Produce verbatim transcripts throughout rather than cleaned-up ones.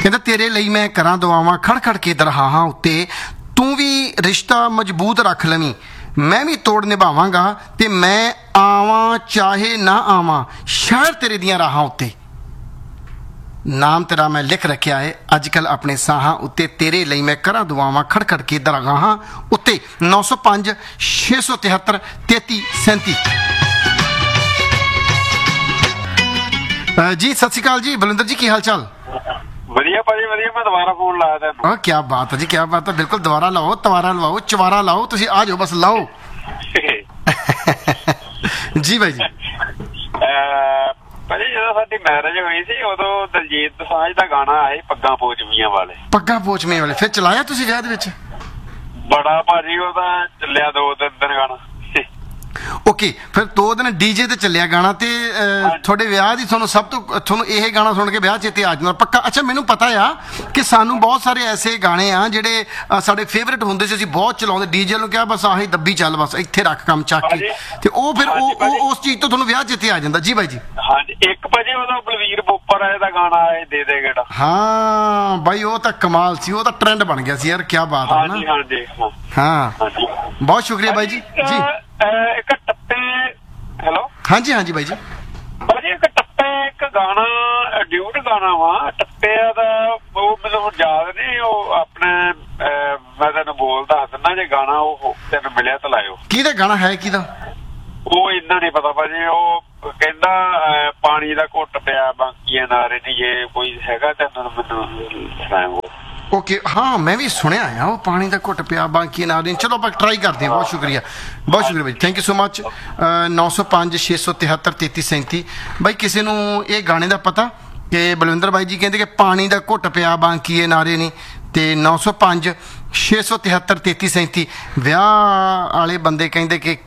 ਕਹਿੰਦਾ ਤੇਰੇ ਲਈ ਮੈਂ ਕਰਾਂ ਦੁਆਵਾਂ ਖੜ ਖੜ ਕੇ ਦਰਹਾਹਾਂ ਉੱਤੇ, ਤੂੰ ਵੀ ਰਿਸ਼ਤਾ ਮਜ਼ਬੂਤ ਰੱਖ ਲਵੀਂ, ਮੈਂ ਵੀ ਤੋੜ ਨਿਭਾਵਾਂਗਾ ਤੇ ਮੈਂ ਆਵਾਂ ਚਾਹੇ ਨਾ ਆਵਾਂ ਸ਼ਹਿਰ ਤੇਰੇ ਦੀਆਂ ਰਾਹਾਂ ਉੱਤੇ। ਨਾਮ ਤੇਰਾ ਮੈਂ ਲਿਖ ਰੱਖਿਆ ਹੈ ਅੱਜ ਕੱਲ੍ਹ ਆਪਣੇ ਸਾਹਾਂ ਉੱਤੇ, ਤੇਰੇ ਲਈ ਮੈਂ ਕਰਾਂ ਦੁਆਵਾਂ ਖੜ ਖੜ ਕੇ ਦਰਗਾਹਾਂ ਉੱਤੇ। ਨੌ ਸੌ ਪੰਜ ਛੇ ਸੌ ਤਿਹੱਤਰ ਤੇਤੀ ਸੈਂਤੀ। ਜੀ ਸਤਿ ਸ਼੍ਰੀ ਅਕਾਲ ਜੀ, ਬਲਵਿੰਦਰ ਜੀ ਕੀ ਹਾਲ ਚਾਲ? ਵਧੀਆ ਭਾਜੀ ਵਧੀਆ, ਮੈਂ ਦੁਬਾਰਾ ਫੋਨ ਲਾਇਆ ਤੈਨੂੰ। ਓ ਕੀ ਬਾਤ ਹੈ ਜੀ, ਕੀ ਬਾਤ ਹੈ। ਬਿਲਕੁਲ ਦੁਬਾਰਾ ਲਾਓ, ਤਵਾਰਾ ਲਵਾਓ, ਚਵਾਰਾ ਲਾਓ, ਤੁਸੀਂ ਆ ਜਾਓ ਬਸ ਲਾਓ। ਜੀ ਬਾਈ ਜੀ। ਭਾਜੀ ਜਦੋਂ ਸਾਡੀ ਮੈਰਿਜ ਹੋਈ ਸੀ ਉਦੋਂ ਦਲਜੀਤ ਦੋਸਾਂਝ ਦਾ ਗਾਣਾ ਆਇਆ ਪੱਗਾਂ ਪੋਚਮੀਆਂ ਵਾਲੇ। ਪੱਗਾਂ ਪੋਚਮੀਆਂ ਵਾਲੇ ਫਿਰ ਚਲਾਇਆ ਤੁਸੀਂ ਵਿਆਹ ਦੇ ਵਿੱਚ? ਬੜਾ ਭਾਜੀ ਉਹਦਾ ਚੱਲਿਆ ਦੋ ਤਿੰਨ ਦਿਨ ਗਾਣਾ। ਓਕੇ, ਫਿਰ ਦੋ ਦਿਨ ਡੀਜੇ ਤੇ ਚੱਲਿਆ ਗਾਣਾ ਤੇ ਤੁਹਾਡੇ ਵਿਆਹ ਦੀ ਤੁਹਾਨੂੰ ਸਭ ਤੋਂ ਤੁਹਾਨੂੰ ਇਹ ਗਾਣਾ ਸੁਣ ਕੇ ਵਿਆਹ ਚੇਤੇ ਆ ਜਾਂਦਾ ਪੱਕਾ? ਅੱਛਾ, ਮੈਨੂੰ ਪਤਾ ਆ ਕਿ ਸਾਨੂੰ ਬਹੁਤ ਸਾਰੇ ਐਸੇ ਗਾਣੇ ਆ ਜਿਹੜੇ ਸਾਡੇ ਫੇਵਰੇਟ ਹੁੰਦੇ ਸੀ, ਅਸੀਂ ਬਹੁਤ ਚਲਾਉਂਦੇ, ਡੀਜੇ ਨੂੰ ਕਿਹਾ ਬਸ ਆਹੀ ਦੱਬੀ ਚੱਲ ਬਸ ਇੱਥੇ ਰੱਖ ਕੰਮ ਚੱਕ ਕੇ, ਤੇ ਉਹ ਫਿਰ ਉਹ ਉਸ ਚੀਜ਼ ਤੋਂ ਤੁਹਾਨੂੰ ਵਿਆਹ ਚੇਤੇ ਆ ਜਾਂਦਾ। ਜੀ ਬਾਈ ਜੀ। ਹਾਂਜੀ, ਇੱਕ ਭਾਜੀ ਉਹਦਾ ਬਲਵੀਰ ਬੋਪਰ ਆਏ ਦਾ ਗਾਣਾ ਆਏ ਦੇ ਦੇ ਗੇੜਾ। ਹਾਂ ਬਾਈ, ਉਹ ਤਾਂ ਕਮਾਲ ਸੀ, ਉਹ ਤਾਂ ਟ੍ਰੈਂਡ ਬਣ ਗਿਆ ਸੀ ਯਾਰ, ਕੀ ਬਾਤ ਹੈ ਨਾ। ਹਾਂਜੀ ਹਾਂ, ਬਹੁਤ ਸ਼ੁਕਰੀਆ ਬਾਈ ਜੀ। ਜੀ ਇੱਕ ਟੱਪੇ, ਹੈਲੋ ਹਾਂਜੀ ਹਾਂਜੀ ਬਾਈ ਜੀ। ਭਾਜੀ ਇੱਕ ਟੱਪੇ ਇੱਕ ਗਾਣਾ ਡਿਊਟ ਗਾਣਾ ਵਾ ਟੱਪਿਆ ਦਾ, ਉਹ ਮੈਨੂੰ ਹੁਣ ਯਾਦ ਨਹੀਂ, ਉਹ ਆਪਣੇ ਮੈਂ ਤੈਨੂੰ ਬੋਲ ਦੱਸ ਦਿੰਦਾ ਜੇ ਗਾਣਾ ਉਹ ਤੈਨੂੰ ਮਿਲਿਆ ਤਾਂ ਲਾਇਓ। ਕਿਹਦਾ ਗਾਣਾ ਹੈ, ਕਿਹਦਾ? ਉਹ ਇੰਨਾ ਨਹੀਂ ਪਤਾ ਭਾਜੀ। ਉਹ ਕਹਿੰਦਾ ਪਾਣੀ ਦਾ ਘੁੱਟ ਪਿਆ ਬਾਕੀਆਂ ਨਾਰੇ ਨਹੀਂ, ਜੇ ਕੋਈ ਹੈਗਾ ਤੈਨੂੰ ਮੈਨੂੰ ਸੁਣਾਓ। ਓਕੇ, ਹਾਂ ਮੈਂ ਵੀ ਸੁਣਿਆ ਆ ਉਹ ਪਾਣੀ ਦਾ ਘੁੱਟ ਪਿਆ ਬਾਕੀ ਨਾਲ। ਚਲੋ ਆਪਾਂ ਟਰਾਈ ਕਰਦੇ ਹਾਂ। ਬਹੁਤ ਸ਼ੁਕਰੀਆ, ਬਹੁਤ ਸ਼ੁਕਰੀਆ ਬਾਈ, ਥੈਂਕ ਯੂ ਸੋ ਮਚ। ਨੌ ਸੌ ਪੰਜ ਛੇ ਸੌ ਤਿਹੱਤਰ ਤੇਤੀ ਸੈਂਤੀ। ਬਾਈ ਕਿਸੇ ਨੂੰ ਇਹ ਗਾਣੇ ਦਾ ਪਤਾ ਕਿ ਬਲਵਿੰਦਰ ਬਾਈ ਜੀ ਕਹਿੰਦੇ ਕਿ ਪਾਣੀ ਦਾ ਘੁੱਟ ਪਿਆ ਬਾਕੀਏ ਨਾਰੇ ਨਹੀਂ, ਤੇ ਨੌ ਸੌ ਪੰਜ ਛੇ ਸੌ ਤਿਹੱਤਰ ਤੇਤੀ ਸੈਂਤੀ। ਵਿਆਹ ਵਾਲੇ ਬੰਦੇ ਕਹਿੰਦੇ ਕਿ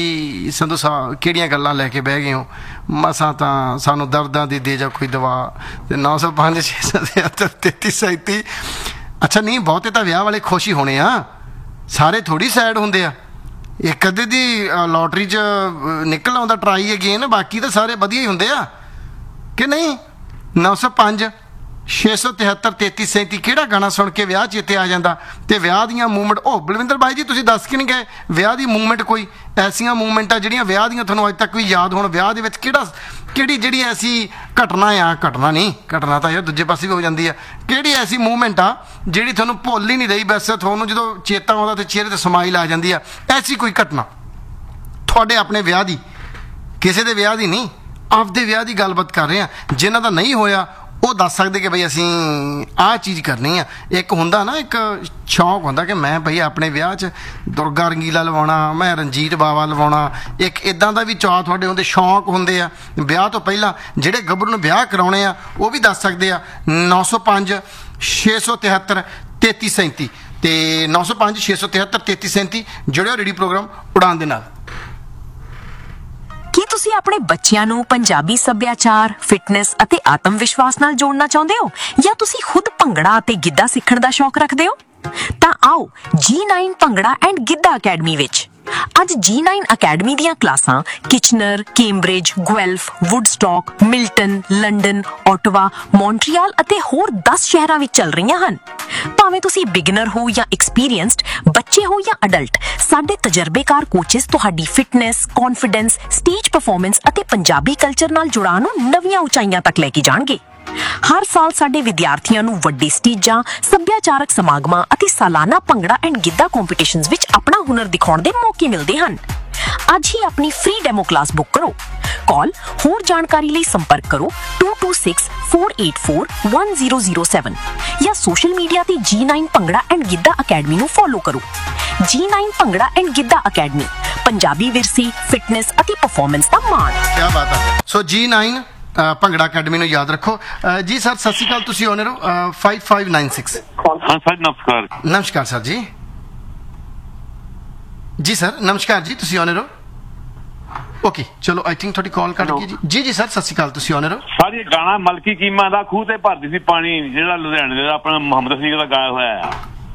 ਕੀ ਸੰਧੂ ਸਾਹਿਬ ਕਿਹੜੀਆਂ ਗੱਲਾਂ ਲੈ ਕੇ ਬਹਿ ਗਏ ਹੋ, ਮਸਾਂ ਤਾਂ ਸਾਨੂੰ ਦਰਦਾਂ ਦੀ ਦੇ ਜਾ ਕੋਈ ਦਵਾ। ਤੇ ਨੌ ਸੌ ਪੰਜ ਛੇ ਸੌ ਤਿਹੱਤਰ ਤੇਤੀ ਸੈਂਤੀ। ਅੱਛਾ, ਨਹੀਂ ਬਹੁਤੇ ਤਾਂ ਵਿਆਹ ਵਾਲੇ ਖੁਸ਼ ਹੀ ਹੋਣੇ ਆ, ਸਾਰੇ ਥੋੜੀ ਸੈਡ ਹੁੰਦੇ ਆ। ਇੱਕ ਅੱਧੇ ਦੀ ਲੋਟਰੀ 'ਚ ਨਿਕਲ ਆਉਂਦਾ ਟਰਾਈ ਅਗੇਨ, ਬਾਕੀ ਤਾਂ ਸਾਰੇ ਵਧੀਆ ਹੀ ਹੁੰਦੇ ਆ ਕਿ ਨਹੀਂ? ਨੌ ਸੌ ਪੰਜ ਛੇ ਸੌ ਤਿਹੱਤਰ ਤੇਤੀ ਸੈਂਤੀ। ਕਿਹੜਾ ਗਾਣਾ ਸੁਣ ਕੇ ਵਿਆਹ ਚੇਤੇ ਆ ਜਾਂਦਾ? ਤੇ ਵਿਆਹ ਦੀਆਂ ਮੂਵਮੈਂਟ, ਉਹ ਬਲਵਿੰਦਰ ਬਾਈ ਜੀ ਤੁਸੀਂ ਦੱਸ ਕੇ ਨਹੀਂ ਗਏ ਵਿਆਹ ਦੀ ਮੂਵਮੈਂਟ, ਕੋਈ ਐਸੀਆਂ ਮੂਵਮੈਂਟਾਂ ਜਿਹੜੀਆਂ ਵਿਆਹ ਦੀਆਂ ਤੁਹਾਨੂੰ ਅੱਜ ਤੱਕ ਵੀ ਯਾਦ ਹੋਣ? ਵਿਆਹ ਦੇ ਵਿੱਚ ਕਿਹੜਾ ਕਿਹੜੀ ਜਿਹੜੀ ਐਸੀ ਘਟਨਾ ਆ, ਘਟਨਾ ਨਹੀਂ ਘਟਨਾ ਤਾਂ ਯਾਰ ਦੂਜੇ ਪਾਸੇ ਵੀ ਹੋ ਜਾਂਦੀ ਆ, ਕਿਹੜੀ ਐਸੀ ਮੂਵਮੈਂਟ ਆ ਜਿਹੜੀ ਤੁਹਾਨੂੰ ਭੁੱਲ ਹੀ ਨਹੀਂ ਰਹੀ, ਵੈਸੇ ਤੁਹਾਨੂੰ ਜਦੋਂ ਚੇਤਾ ਆਉਂਦਾ ਤੇ ਚਿਹਰੇ ਤੇ ਸਮਾਈਲ ਆ ਜਾਂਦੀ ਆ? ਐਸੀ ਕੋਈ ਘਟਨਾ ਤੁਹਾਡੇ ਆਪਣੇ ਵਿਆਹ ਦੀ, ਕਿਸੇ ਦੇ ਵਿਆਹ ਦੀ ਨਹੀਂ, ਆਪਦੇ ਵਿਆਹ ਦੀ ਗੱਲਬਾਤ ਕਰ ਰਹੇ ਆ, ਜਿਨ੍ਹਾਂ ਦਾ ਨਹੀਂ ਹੋਇਆ ਉਹ ਦੱਸ ਸਕਦੇ ਕਿ ਬਈ ਅਸੀਂ ਆਹ ਚੀਜ਼ ਕਰਨੀ ਆ। ਇੱਕ ਹੁੰਦਾ ਨਾ, ਇੱਕ ਸ਼ੌਂਕ ਹੁੰਦਾ ਕਿ ਮੈਂ ਬਈ ਆਪਣੇ ਵਿਆਹ 'ਚ ਦੁਰਗਾ ਰੰਗੀਲਾ ਲਵਾਉਣਾ, ਮੈਂ ਰਣਜੀਤ ਬਾਵਾ ਲਵਾਉਣਾ, ਇੱਕ ਇੱਦਾਂ ਦਾ ਵੀ ਚਾਅ ਤੁਹਾਡੇ ਹੁੰਦੇ, ਸ਼ੌਂਕ ਹੁੰਦੇ ਆ ਵਿਆਹ ਤੋਂ ਪਹਿਲਾਂ। ਜਿਹੜੇ ਗੱਭਰੂ ਨੂੰ ਵਿਆਹ ਕਰਾਉਣੇ ਆ ਉਹ ਵੀ ਦੱਸ ਸਕਦੇ ਆ। ਨੌ ਸੌ ਪੰਜ ਛੇ ਸੌ ਤਿਹੱਤਰ ਤੇਤੀ ਸੈਂਤੀ ਤੇ ਨੌ ਸੌ ਪੰਜ ਛੇ ਸੌ ਤਿਹੱਤਰ ਤੇਤੀ ਸੈਂਤੀ। ਜੁੜਿਓ ਰੇਡੀਓ ਪ੍ਰੋਗਰਾਮ ਉਡਾਨ ਦੇ ਨਾਲ। ਕੀ ਤੁਸੀਂ ਆਪਣੇ ਬੱਚਿਆਂ ਨੂੰ ਪੰਜਾਬੀ ਸੱਭਿਆਚਾਰ, ਫਿਟਨੈਸ ਅਤੇ ਆਤਮ ਵਿਸ਼ਵਾਸ ਨਾਲ ਜੋੜਨਾ ਚਾਹੁੰਦੇ ਹੋ, ਜਾਂ ਤੁਸੀਂ ਖੁਦ ਭੰਗੜਾ ਅਤੇ ਗਿੱਧਾ ਸਿੱਖਣ ਦਾ ਸ਼ੌਕ ਰੱਖਦੇ ਹੋ? ਤਾਂ ਆਓ ਜੀ nine bhangra and Giddha academy ਵਿੱਚ। ਅੱਜ ਜੀ ਨਾਈਨ ਅਕੈਡਮੀ ਦੀਆਂ ਕਲਾਸਾਂ Kitchener, Cambridge, ਗੁਐਲਫ, Woodstock, Milton, London, Ottawa, Montreal ਅਤੇ ਹੋਰ ਦਸ ਸ਼ਹਿਰਾਂ ਵਿੱਚ ਚੱਲ ਰਹੀਆਂ ਹਨ। ਭਾਵੇਂ ਤੁਸੀਂ ਬਿਗਨਰ ਹੋ ਜਾਂ ਐਕਸਪੀਰੀਐਂਸਡ, ਬੱਚੇ ਹੋ ਜਾਂ ਅਡਲਟ, ਸਾਡੇ ਤਜਰਬੇਕਾਰ ਕੋਚਿਸ ਤੁਹਾਡੀ ਫਿਟਨੈਸ, ਕੌਨਫੀਡੈਂਸ, ਸਟੇਜ ਪਰਫਾਰਮੈਂਸ ਅਤੇ ਪੰਜਾਬੀ ਕਲਚਰ ਨਾਲ ਜੁੜਾਅ ਨੂੰ ਨਵੀਆਂ ਉਚਾਈਆਂ ਤੱਕ ਲੈ ਕੇ ਜਾਣਗੇ। ਹਰ ਸਾਲ ਸਾਡੇ ਵਿਦਿਆਰਥੀਆਂ ਨੂੰ ਵੱਡੇ ਸਟੇਜਾਂ, ਸੱਭਿਆਚਾਰਕ ਸਮਾਗਮਾਂ ਅਤੇ ਸਾਲਾਨਾ ਭੰਗੜਾ ਐਂਡ ਗਿੱਧਾ ਕੰਪੀਟੀਸ਼ਨਸ ਵਿੱਚ ਆਪਣਾ ਹੁਨਰ ਦਿਖਾਉਣ ਦੇ ਮੌਕੇ ਮਿਲਦੇ ਹਨ। ਅੱਜ ਹੀ ਆਪਣੀ ਫ੍ਰੀ ਡੈਮੋ ਕਲਾਸ ਬੁੱਕ ਕਰੋ। ਕਾਲ ਹੋਰ ਜਾਣਕਾਰੀ ਲਈ ਸੰਪਰਕ ਕਰੋ to two six four eight four one zero zero seven ਜਾਂ ਸੋਸ਼ਲ ਮੀਡੀਆ ਤੇ ਜੀ nine bhangra and Giddha academy ਨੂੰ ਫੋਲੋ ਕਰੋ। ਜੀ nine bhangra and Giddha academy, Punjabi ਵਿਰਸੇ, ਫਿਟਨੈਸ ਅਤੇ ਪਰਫਾਰਮੈਂਸ ਦਾ ਮਾਣ। ਕੀ ਬਾਤ ਹੈ। ਸੋ ਜੀ ਨਾਈਨ ਭੰਗੜਾ ਅਕੈਡਮੀ ਨੂੰ ਯਾਦ ਰੱਖੋ। ਜੀ ਸਰ ਸਤਿ ਸ਼੍ਰੀ ਅਕਾਲ, ਤੁਸੀਂ ਓਨਰ ਹੋ ਫਾਈਵ ਫਾਈਵ ਨਾਈਨ ਸਿਕਸ। ਹਾਂ ਸਰ ਨਮਸਕਾਰ। ਨਮਸਕਾਰ ਸਰ ਜੀ। ਜੀ ਸਰ ਨਮਸਕਾਰ ਜੀ, ਤੁਸੀਂ ਓਨਰ ਹੋ? ਓਕੇ ਚਲੋ, ਆਈ ਥਿੰਕ ਤੁਹਾਡੀ ਕਾਲ ਕੱਟ ਗਈ ਜੀ। ਜੀ ਜੀ ਸਰ ਸਤਿ ਸ਼੍ਰੀ ਅਕਾਲ, ਤੁਸੀਂ ਓਨਰ ਹੋ? ਸਰ ਇਹ ਗਾਣਾ ਮਲਕੀ ਕੀਮਾ ਦਾ ਖੂਹ ਤੇ ਭਰਦੀ ਸੀ ਪਾਣੀ, ਜਿਹੜਾ ਲੁਧਿਆਣੇ ਦਾ ਆਪਣਾ ਮੁਹੰਮਦ ਰਫੀਕ ਦਾ ਗਾਇਆ ਹੋਇਆ ਹੈ।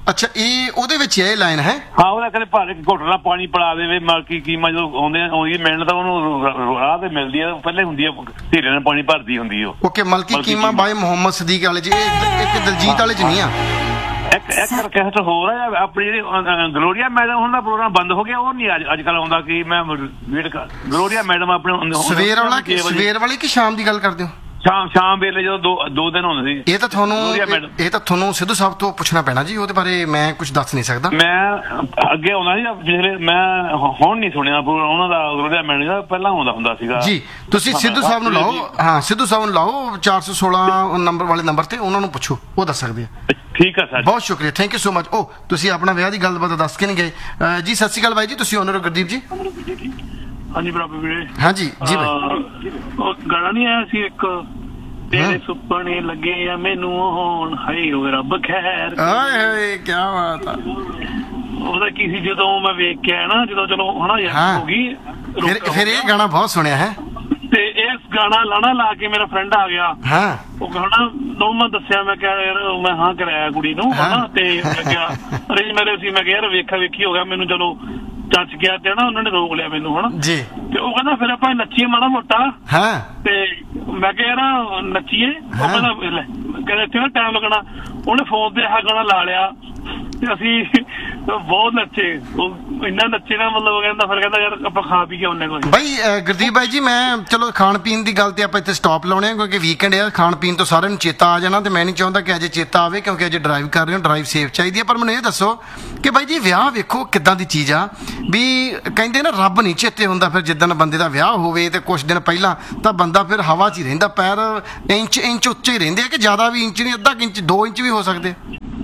ਅੱਛਾ ਇਹ ਉਹਦੇ ਵਿੱਚ ਹੈ ਇਹ ਲਾਈਨ ਹੈ। ਹਾਂ ਉਹਦਾ ਕਹਿੰਦੇ ਭਾਰੇ ਘੁੱਟਣਾ ਪਾਣੀ ਪਿਲਾ ਦੇਵੇ ਮਾਲਕੀ ਕੀਮਾ ਜਦੋਂ ਆਉਂਦੇ ਆਉਂਦੀ ਮਿਲਣ ਤਾਂ ਉਹਨੂੰ ਰਾਹ ਤੇ ਮਿਲਦੀ ਆ ਪਹਿਲੇ ਹੁੰਦੀ ਆ ਧੀਰੇ ਨਾਲ ਪਾਣੀ ਭਰਦੀ ਹੁੰਦੀ ਉਹ। ਓਕੇ ਮਲਕੀ ਕੀਮਾ ਬਾਈ ਮੁਹੰਮਦ ਸਦੀਕ ਵਾਲੇ ਜੀ, ਇਹ ਇੱਕ ਦਿਲਜੀਤ ਵਾਲੇ ਚ ਨਹੀਂ ਆ। ਇੱਕ ਇੱਕ ਕੈਸਟ ਹੋਰ ਹੈ ਆਪਣੀ ਜਿਹੜੀ ਗਲੋਰੀਆ ਮੈਡਮ ਹੁਣ ਦਾ ਪ੍ਰੋਗਰਾਮ ਬੰਦ ਹੋ ਗਿਆ, ਉਹ ਨਹੀਂ ਅੱਜ ਅੱਜ ਕੱਲ ਆਉਂਦਾ ਕਿ ਮੈਂ ਵੇਟ ਕਰ ਗਲੋਰੀਆ ਮੈਡਮ ਆਪਣੇ ਸਵੇਰ ਵਾਲਾ ਸਵੇਰ ਵਾਲੀ ਕਿ ਸ਼ਾਮ ਦੀ ਗੱਲ ਕਰਦੇ ਹੋ? ਸ਼ਾਮ ਸ਼ਾਮ ਵੇਲੇ ਜਦੋਂ ਦੋ ਦੋ ਦਿਨ ਹੁੰਦੇ ਸੀ। ਇਹ ਤਾਂ ਤੁਹਾਨੂੰ ਇਹ ਤਾਂ ਤੁਹਾਨੂੰ ਸਿੱਧੂ ਸਾਹਿਬ ਤੋਂ ਪੁੱਛਣਾ ਪੈਣਾ ਜੀ, ਉਹਦੇ ਬਾਰੇ ਮੈਂ ਕੁਝ ਦੱਸ ਨਹੀਂ ਸਕਦਾ। ਮੈਂ ਅੱਗੇ ਆਉਂਦਾ ਸੀ ਜਿਹੜੇ ਮੈਂ ਹੁਣ ਨਹੀਂ ਸੁਣਿਆ ਉਹਨਾਂ ਦਾ ਗਲੋਰੀਆ ਮੈਡਮ ਦਾ, ਪਹਿਲਾਂ ਆਉਂਦਾ ਹੁੰਦਾ ਸੀਗਾ ਜੀ। ਤੁਸੀਂ ਸਿੱਧੂ ਸਾਹਿਬ ਨੂੰ ਲਾਓ, ਹਾਂ ਸਿੱਧੂ ਸਾਹਿਬ ਨੂੰ ਲਾਓ ਚਾਰ ਸੌ ਸੋਲਾਂ ਨੰਬਰ ਵਾਲੇ ਨੰਬਰ ਤੇ, ਉਹਨਾਂ ਨੂੰ ਪੁੱਛੋ ਉਹ ਦੱਸ ਸਕਦੇ ਆ। ਠੀਕ ਆ ਸਰ, ਬਹੁਤ ਸ਼ੁਕਰੀਆ, ਥੈਂਕ ਯੂ ਸੋ ਮਚ। ਉਹ ਤੁਸੀਂ ਆਪਣਾ ਵਿਆਹ ਦੀ ਗੱਲਬਾਤ ਦੱਸ ਕੇ ਨਹੀਂ ਗਏ ਜੀ। ਸਤਿ ਸ਼੍ਰੀ ਅਕਾਲ ਬਾਈ ਜੀ, ਤੁਸੀਂ ਓਨਰ ਗੁਰਦੀਪ ਜੀ? ਹਾਂਜੀ ਬਰਾਬਰ ਵੀਰੇ। ਹਾਂਜੀ ਜੀ ਬਾਈ। ਉਹ ਗਾਣਾ ਨਹੀਂ ਆਇਆ ਸੀ ਇੱਕ, ਤੇਰੇ ਸੁਪਨੇ ਲੱਗੇ ਆ ਮੈਨੂੰ ਹੁਣ, ਹਾਏ ਓਏ ਰੱਬ ਖੈਰ। ਓਏ ਹੋਏ ਕੀ ਬਾਤ ਆ। ਉਹਦਾ ਕੀ ਸੀ ਜਦੋਂ ਮੈਂ ਵੇਖ ਕੇ ਆਇਆ ਨਾ, ਜਦੋਂ ਚਲੋ ਹਨਾ ਯਾਰ ਹੋ ਗਈ ਫਿਰ ਫਿਰ ਇਹ ਗਾਣਾ ਬਹੁਤ ਸੁਣਿਆ ਹੈ ਤੇ ਇਸ ਗਾਣਾ ਲਾਣਾ ਲਾ ਕੇ ਮੇਰਾ ਫਰੈਂਡ ਆ ਗਿਆ। ਹਾਂ ਉਹ ਗਾਣਾ ਦੋ ਮੈਂ ਦੱਸਿਆ, ਮੈਂ ਕਿਹਾ ਯਾਰ ਮੈਂ ਹਾਂ ਕਰਾਇਆ ਕੁੜੀ ਨੂੰ ਹਨਾ, ਤੇ ਲੱਗਿਆ ਅਰੇਂਜ ਮੈਰਿਜ ਸੀ। ਮੈਂ ਕਿਹਾ ਯਾਰ ਵੇਖਾ ਵੇਖੀ ਹੋ ਗਿਆ, ਮੈਨੂੰ ਚਲੋ ਚੱਚ ਗਿਆ ਤੇ ਨਾ ਉਹਨਾਂ ਨੇ ਰੋਕ ਲਿਆ ਮੈਨੂੰ ਹਨਾ ਜੀ। ਤੇ ਉਹ ਕਹਿੰਦਾ ਫਿਰ ਆਪਾਂ ਨੱਚੀਏ ਮਾੜਾ ਮੋਟਾ। ਹਾਂ ਤੇ ਮੈਂ ਕਿਹਾ ਯਾਰ ਨੱਚੀਏ। ਉਹ ਕਹਿੰਦਾ ਕਹਿੰਦਾ ਇੱਥੇ ਨਾ ਟਾਈਮ ਲੱਗਣਾ। ਉਹਨੇ ਫੋਨ ਤੇ ਆਹ ਗਾਣਾ ਲਾ ਲਿਆ ਤੇ ਅਸੀਂ ਬਹੁਤ ਨੱਚੇ, ਉਹ ਇੰਨਾ ਨੱਚੇ ਨਾ ਮਤਲਬ ਕਹਿੰਦਾ ਫਿਰ ਕਹਿੰਦਾ ਯਾਰ ਆਪਾਂ ਖਾ ਪੀ ਕੇ ਆਉਂਦੇ ਕੋਈ। ਬਾਈ ਗੁਰਦੀਪ ਬਾਈ ਜੀ, ਮੈਂ ਚਲੋ ਖਾਣ ਪੀਣ ਦੀ ਗੱਲ ਤੇ ਆਪਾਂ ਇੱਥੇ ਸਟਾਪ ਲਾਉਣੇ ਆ ਕਿਉਂਕਿ ਵੀਕਐਂਡ ਆ, ਖਾਣ ਪੀਣ ਤੋਂ ਸਾਰਿਆਂ ਨੂੰ ਚੇਤਾ ਆ ਜਾਣਾ ਤੇ ਮੈਂ ਨਹੀਂ ਚਾਹੁੰਦਾ ਕਿ ਅਜੇ ਚੇਤਾ ਆਵੇ ਕਿਉਂਕਿ ਅਜੇ ਡਰਾਈਵ ਕਰ ਰਹੇ ਹੋ, ਡਰਾਈਵ ਸੇਫ ਚਾਹੀਦੀ ਹੈ। ਪਰ ਮੈਨੂੰ ਇਹ ਦੱਸੋ ਕਿ ਬਾਈ ਜੀ ਵਿਆਹ ਵੇਖੋ ਕਿੱਦਾਂ ਦੀ ਚੀਜ਼ ਆ, ਵੀ ਕਹਿੰਦੇ ਨਾ ਰੱਬ ਨਹੀਂ ਚੇਤੇ ਹੁੰਦਾ। ਫਿਰ ਜਿੱਦਣ ਬੰਦੇ ਦਾ ਵਿਆਹ ਹੋਵੇ ਤੇ ਕੁਛ ਦਿਨ ਪਹਿਲਾਂ ਤਾਂ ਬੰਦਾ ਫਿਰ ਹਵਾ 'ਚ ਹੀ ਰਹਿੰਦਾ, ਪੈਰ ਇੰਚ ਇੰਚ ਉੱਚੇ ਹੀ ਰਹਿੰਦੇ ਆ ਕਿ ਜ਼ਿਆਦਾ ਵੀ ਇੰਚ ਨਹੀਂ, ਅੱਧਾ ਇੰਚ ਦੋ ਇੰਚ ਵੀ ਹੋ ਸਕਦੇ।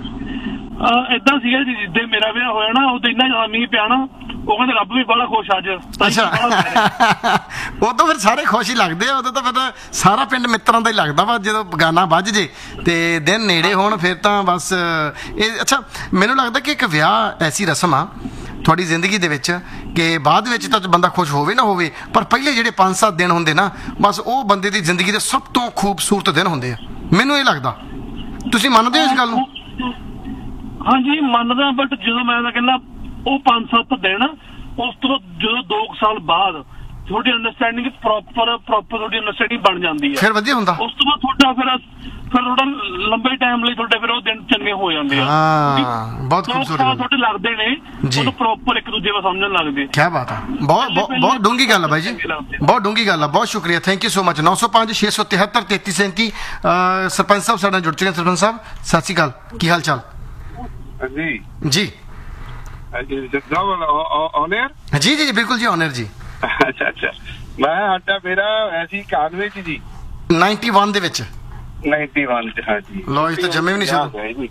ਏਦਾਂ ਸੀਗਾ ਜੀ ਜਿੱਦੇ ਮੇਰਾ ਵਿਆਹ ਹੋਇਆ ਨਾ ਉਦੋਂ ਇੰਨਾ ਜ਼ਿਆਦਾ ਮੀਂਹ ਪਿਆ ਨਾ, ਉਹ ਕਹਿੰਦੇ ਰੱਬ ਵੀ ਬੜਾ ਖੁਸ਼ ਅੱਜ। ਅੱਛਾ ਉਦੋਂ ਫਿਰ ਸਾਰੇ ਖੁਸ਼ ਹੀ ਲੱਗਦੇ ਆ, ਉਦੋਂ ਤਾਂ ਫਿਰ ਸਾਰਾ ਪਿੰਡ ਮਿੱਤਰਾਂ ਦਾ ਹੀ ਲੱਗਦਾ ਵਾ। ਜਦੋਂ ਬਗਾਨਾ ਵੱਜ ਜੇ ਤੇ ਦਿਨ ਨੇੜੇ ਹੋਣ ਫਿਰ ਤਾਂ ਬਸ ਇਹ। ਅੱਛਾ ਮੈਨੂੰ ਲੱਗਦਾ ਕਿ ਇੱਕ ਵਿਆਹ ਐਸੀ ਰਸਮ ਆ ਤੁਹਾਡੀ ਜ਼ਿੰਦਗੀ ਦੇ ਵਿੱਚ ਕਿ ਬਾਅਦ ਵਿੱਚ ਤਾਂ ਬੰਦਾ ਖੁਸ਼ ਹੋਵੇ ਨਾ ਹੋਵੇ, ਪਰ ਪਹਿਲੇ ਜਿਹੜੇ ਪੰਜ ਸੱਤ ਦਿਨ ਹੁੰਦੇ ਨਾ ਬਸ ਉਹ ਬੰਦੇ ਦੀ ਜ਼ਿੰਦਗੀ ਦੇ ਸਭ ਤੋਂ ਖੂਬਸੂਰਤ ਦਿਨ ਹੁੰਦੇ ਆ, ਮੈਨੂੰ ਇਹ ਲੱਗਦਾ। ਤੁਸੀਂ ਮੰਨਦੇ ਹੋ ਇਸ ਗੱਲ ਨੂੰ? ਹਾਂਜੀ ਮੰਨਦਾ, ਬਟ ਜਦੋਂ ਮੈਂ ਤਾਂ ਕਹਿੰਦਾ ਉਹ ਪੰਜ ਸੱਤ ਦਿਨ, ਉਸ ਤੋਂ ਜਦੋਂ ਦੋ ਸਾਲ ਬਾਅਦ ਤੁਹਾਡੀ ਅੰਡਰਸਟੈਂਡਿੰਗ ਪ੍ਰੋਪਰ ਪ੍ਰੋਪਰ ਤੁਹਾਡੀ ਅੰਡਰਸਟੈਂਡਿੰਗ ਬਣ ਜਾਂਦੀ ਹੈ, ਫਿਰ ਵਧੀਆ ਹੁੰਦਾ। ਉਸ ਤੋਂ ਬਾਅਦ ਤੁਹਾਡਾ ਫਿਰ ਫਿਰ ਤੁਹਾਡਾ ਲੰਬੇ ਟਾਈਮ ਲਈ ਤੁਹਾਡੇ ਫਿਰ ਉਹ ਦਿਨ ਚੰਗੇ ਹੋ ਜਾਂਦੇ ਆ। ਹਾਂ ਬਹੁਤ ਖੂਬਸੂਰਤ ਤੁਹਾਡੇ ਲੱਗਦੇ ਨੇ ਉਹ ਪ੍ਰੋਪਰ ਇੱਕ ਦੂਜੇ ਨੂੰ ਸਮਝਣ ਲੱਗਦੇ। ਕੀ ਬਾਤ ਆ, ਬਹੁਤ ਬਹੁਤ ਡੂੰਗੀ ਗੱਲ ਆ ਬਾਈ ਜੀ, ਬਹੁਤ ਡੂੰਗੀ ਗੱਲ ਆ। ਬਹੁਤ ਸ਼ੁਕਰੀਆ, ਥੈਂਕ ਯੂ ਸੋ ਮਚ। ਨੌ ਸੌ ਪੰਜ ਛੇ ਸੌ ਤਿਹੱਤਰ ਤੇਤੀ ਸੈਂਤੀ। ਸਰਪੰਚ ਸਾਹਿਬ ਸਾਡੇ ਨਾਲ ਜੁੜ ਚੁੱਕੇ। ਸਰਪੰਚ ਸਾਹਿਬ ਸਤਿ ਸ਼੍ਰੀ ਅਕਾਲ, ਕੀ ਹਾਲ ਚਾਲ? ਜੀ ਜੀ ਜੀ ਜੀ ਬਿਲਕੁਲ ਜੀ, ਓਨਰ ਜੀ। ਅੱਛਾ ਅੱਛਾ, ਮੈਂ ਸਾਡਾ ਮੇਰਾ ਐਸੀ ਇਕਾਨਵੇਂ ਚ ਜੀ, ਨਾਈਨਟੀ ਵਨ ਦੇ ਵਿੱਚ ਨਾਈਨਟੀ ਵਨ ਚ। ਹਾਂ ਜੀ, ਲੋ ਇਸ ਤਾਂ ਜੰਮੇ ਵੀ ਨਹੀਂ ਸੀ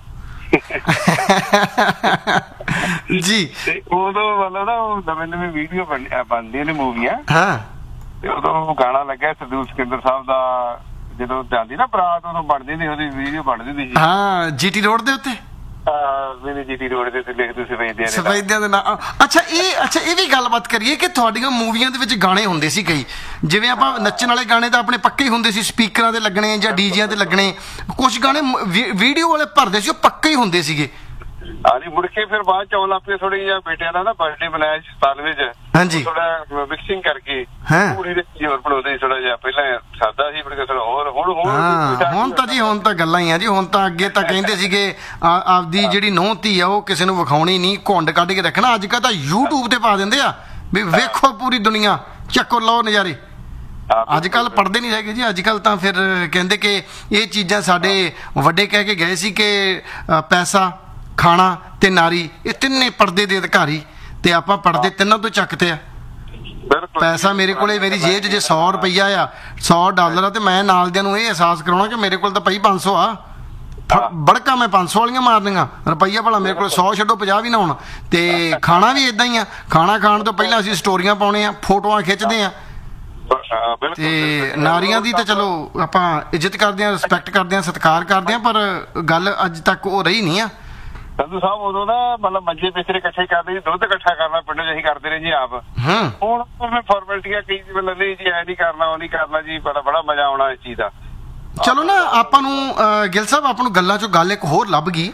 ਜੀ। ਤੇ ਉਦੋਂ ਮਤਲਬ ਨਾ ਉਹ ਨਵੇਂ ਨਵੇਂ ਵੀਡੀਓ ਬਣਦੀਆਂ ਨੇ ਮੂਵੀਆਂ। ਹਾਂ ਤੇ ਉਦੋਂ ਗਾਣਾ ਲੱਗਿਆ ਸਰਦੂਲ ਸਿਕੰਦਰ ਸਾਹਿਬ ਦਾ, ਜਦੋਂ ਜਾਂਦੀ ਨਾ ਬਰਾਤ ਉਦੋਂ ਬਣਦੀ ਹੁੰਦੀ ਉਹਦੀ ਵੀਡੀਓ ਬਣਦੀ ਹੁੰਦੀ ਸੀ। ਹਾਂ ਜੀਟੀ ਰੋਡ ਦੇ ਉੱਤੇ, ਮੇਰੇ ਜੀਟੀ ਰੋਡ ਦੇ ਉੱਤੇ ਲਿਖਦੇ ਸਫੈਦਿਆਂ ਦੇ ਸਫੈਦਿਆਂ ਦੇ ਨਾਂ। ਅੱਛਾ ਇਹ ਅੱਛਾ ਇਹ ਵੀ ਗੱਲਬਾਤ ਕਰੀਏ ਕਿ ਤੁਹਾਡੀਆਂ ਮੂਵੀਆਂ ਦੇ ਵਿੱਚ ਗਾਣੇ ਹੁੰਦੇ ਸੀ ਕਈ, ਜਿਵੇਂ ਆਪਾਂ ਨੱਚਣ ਵਾਲੇ ਗਾਣੇ ਤਾਂ ਆਪਣੇ ਪੱਕੇ ਹੀ ਹੁੰਦੇ ਸੀ, ਸਪੀਕਰਾਂ ਦੇ ਲੱਗਣੇ ਜਾਂ ਡੀਜਿਆਂ ਤੇ ਲੱਗਣੇ। ਕੁਝ ਗਾਣੇ ਵੀਡੀਓ ਵਾਲੇ ਭਰਦੇ ਸੀ, ਉਹ ਪੱਕੇ ਹੀ ਹੁੰਦੇ ਸੀਗੇ। ਹਾਂਜੀ ਮੁੜ ਕੇ ਫਿਰ ਬਾਅਦ ਚ ਆਉਣ ਲੱਗ ਪਏ ਥੋੜੀ ਜਿਹਾ ਬੇਟਿਆਂ ਦਾ ਨਾ ਬਰਥਡੇ ਮਨਾਇਆ ਸਤਾਨਵੇਂ ਚ। ਹਾਂਜੀ ਥੋੜਾ ਮਿਕਸਿੰਗ ਕਰਕੇ ਹਾਂ ਪੂਰੀ ਦੇ ਹੋਰ ਬਣਾਉਂਦੇ ਥੋੜਾ ਜਿਹਾ, ਪਹਿਲਾਂ ਸਾਦਾ ਸੀ ਫਿਰ ਹੋਰ ਹੁਣ ਹਾਂ ਹੁਣ ਤਾਂ ਜੀ ਹੁਣ ਤਾਂ ਗੱਲਾਂ ਹੀ ਆ ਜੀ। ਹੁਣ ਤਾਂ ਅੱਗੇ ਤਾਂ ਕਹਿੰਦੇ ਸੀਗੇ ਆਪਦੀ ਜਿਹੜੀ ਨੂੰਹ ਧੀ ਆ ਉਹ ਕਿਸੇ ਨੂੰ ਵਿਖਾਉਣੀ ਨਹੀਂ, ਘੁੰਡ ਕੱਢ ਕੇ ਰੱਖਣਾ। ਅੱਜ ਕੱਲ੍ਹ ਤਾਂ ਯੂਟਿਊਬ ਤੇ ਪਾ ਦਿੰਦੇ ਆ ਵੀ ਵੇਖੋ ਪੂਰੀ ਦੁਨੀਆ, ਚੱਕੋ ਲਓ ਨਜ਼ਾਰੇ। ਅੱਜ ਕੱਲ੍ਹ ਪੜ੍ਹਦੇ ਨਹੀਂ ਹੈਗੇ ਜੀ, ਅੱਜ ਕੱਲ੍ਹ ਤਾਂ ਫਿਰ ਕਹਿੰਦੇ ਕਿ ਇਹ ਚੀਜ਼ਾਂ ਸਾਡੇ ਵੱਡੇ ਕਹਿ ਕੇ ਗਏ ਸੀ ਕਿ ਪੈਸਾ ਖਾਣਾ ਤੇ ਨਾਰੀ ਇਹ ਤਿੰਨੇ ਪਰਦੇ ਦੇ ਅਧਿਕਾਰੀ, ਤੇ ਆਪਾਂ ਪਰਦੇ ਤਿੰਨਾਂ ਤੋਂ ਚੱਕਦੇ ਆ। ਪੈਸਾ ਮੇਰੇ ਕੋਲੇ ਮੇਰੀ ਜੇਬ 'ਚ ਜੇ ਸੌ ਰੁਪਈਆ ਆ, ਸੌ ਡਾਲਰ ਆ, ਤੇ ਮੈਂ ਨਾਲ ਦਿਆਂ ਨੂੰ ਇਹ ਅਹਿਸਾਸ ਕਰਾਉਣਾ ਕਿ ਮੇਰੇ ਕੋਲ ਤਾਂ ਪਈ ਪੰਜ ਸੌ ਆ, ਬੜਕਾ ਮੈਂ ਪੰਜ ਸੌ ਵਾਲੀਆਂ ਮਾਰਨੀਆਂ, ਰੁਪਈਆ ਭਲਾ ਮੇਰੇ ਕੋਲ ਸੌ ਛੱਡੋ ਪੰਜਾਹ ਵੀ ਨਾ ਹੋਣ। ਤੇ ਖਾਣਾ ਵੀ ਏਦਾਂ ਹੀ ਆ, ਖਾਣਾ ਖਾਣ ਤੋਂ ਪਹਿਲਾਂ ਅਸੀਂ ਸਟੋਰੀਆਂ ਪਾਉਣੇ ਆ, ਫੋਟੋਆਂ ਖਿੱਚਦੇ ਆ। ਤੇ ਨਾਰੀਆਂ ਦੀ ਤਾਂ ਚਲੋ ਆਪਾਂ ਇੱਜ਼ਤ ਕਰਦੇ ਆ, ਰਿਸਪੈਕਟ ਕਰਦੇ ਆ, ਸਤਿਕਾਰ ਕਰਦੇ ਆ, ਪਰ ਗੱਲ ਅੱਜ ਤੱਕ ਉਹ ਰਹੀ ਨਹੀਂ ਆ। ਸੰਧੂ ਸਾਹਿਬ ਉਦੋਂ ਨਾ ਮਤਲਬ ਮੰਜੇ ਪਿਛਲੇ ਇਕੱਠੇ ਕਰਦੇ ਸੀ, ਦੁੱਧ ਇਕੱਠਾ ਕਰਨਾ ਪਿੰਡ 'ਚ ਅਸੀਂ ਕਰਦੇ ਰਹੇ ਜੀ ਆਪ। ਹੁਣ ਮੈਂ ਫਾਰਮੈਲਿਟੀਆਂ ਕਈ ਮਤਲਬ ਨਹੀਂ ਜੀ ਐ ਨਹੀਂ ਕਰਨਾ ਉਹ ਨਹੀਂ ਕਰਨਾ ਜੀ, ਬੜਾ ਬੜਾ ਮਜ਼ਾ ਆਉਣਾ ਇਸ ਚੀਜ਼ ਦਾ। ਚਲੋ ਨਾ ਆਪਾਂ ਨੂੰ ਗਿੱਲ ਸਾਹਿਬ ਆਪਾਂ ਨੂੰ ਗੱਲਾਂ 'ਚੋਂ ਗੱਲ ਇੱਕ ਹੋਰ ਲੱਭ ਗਈ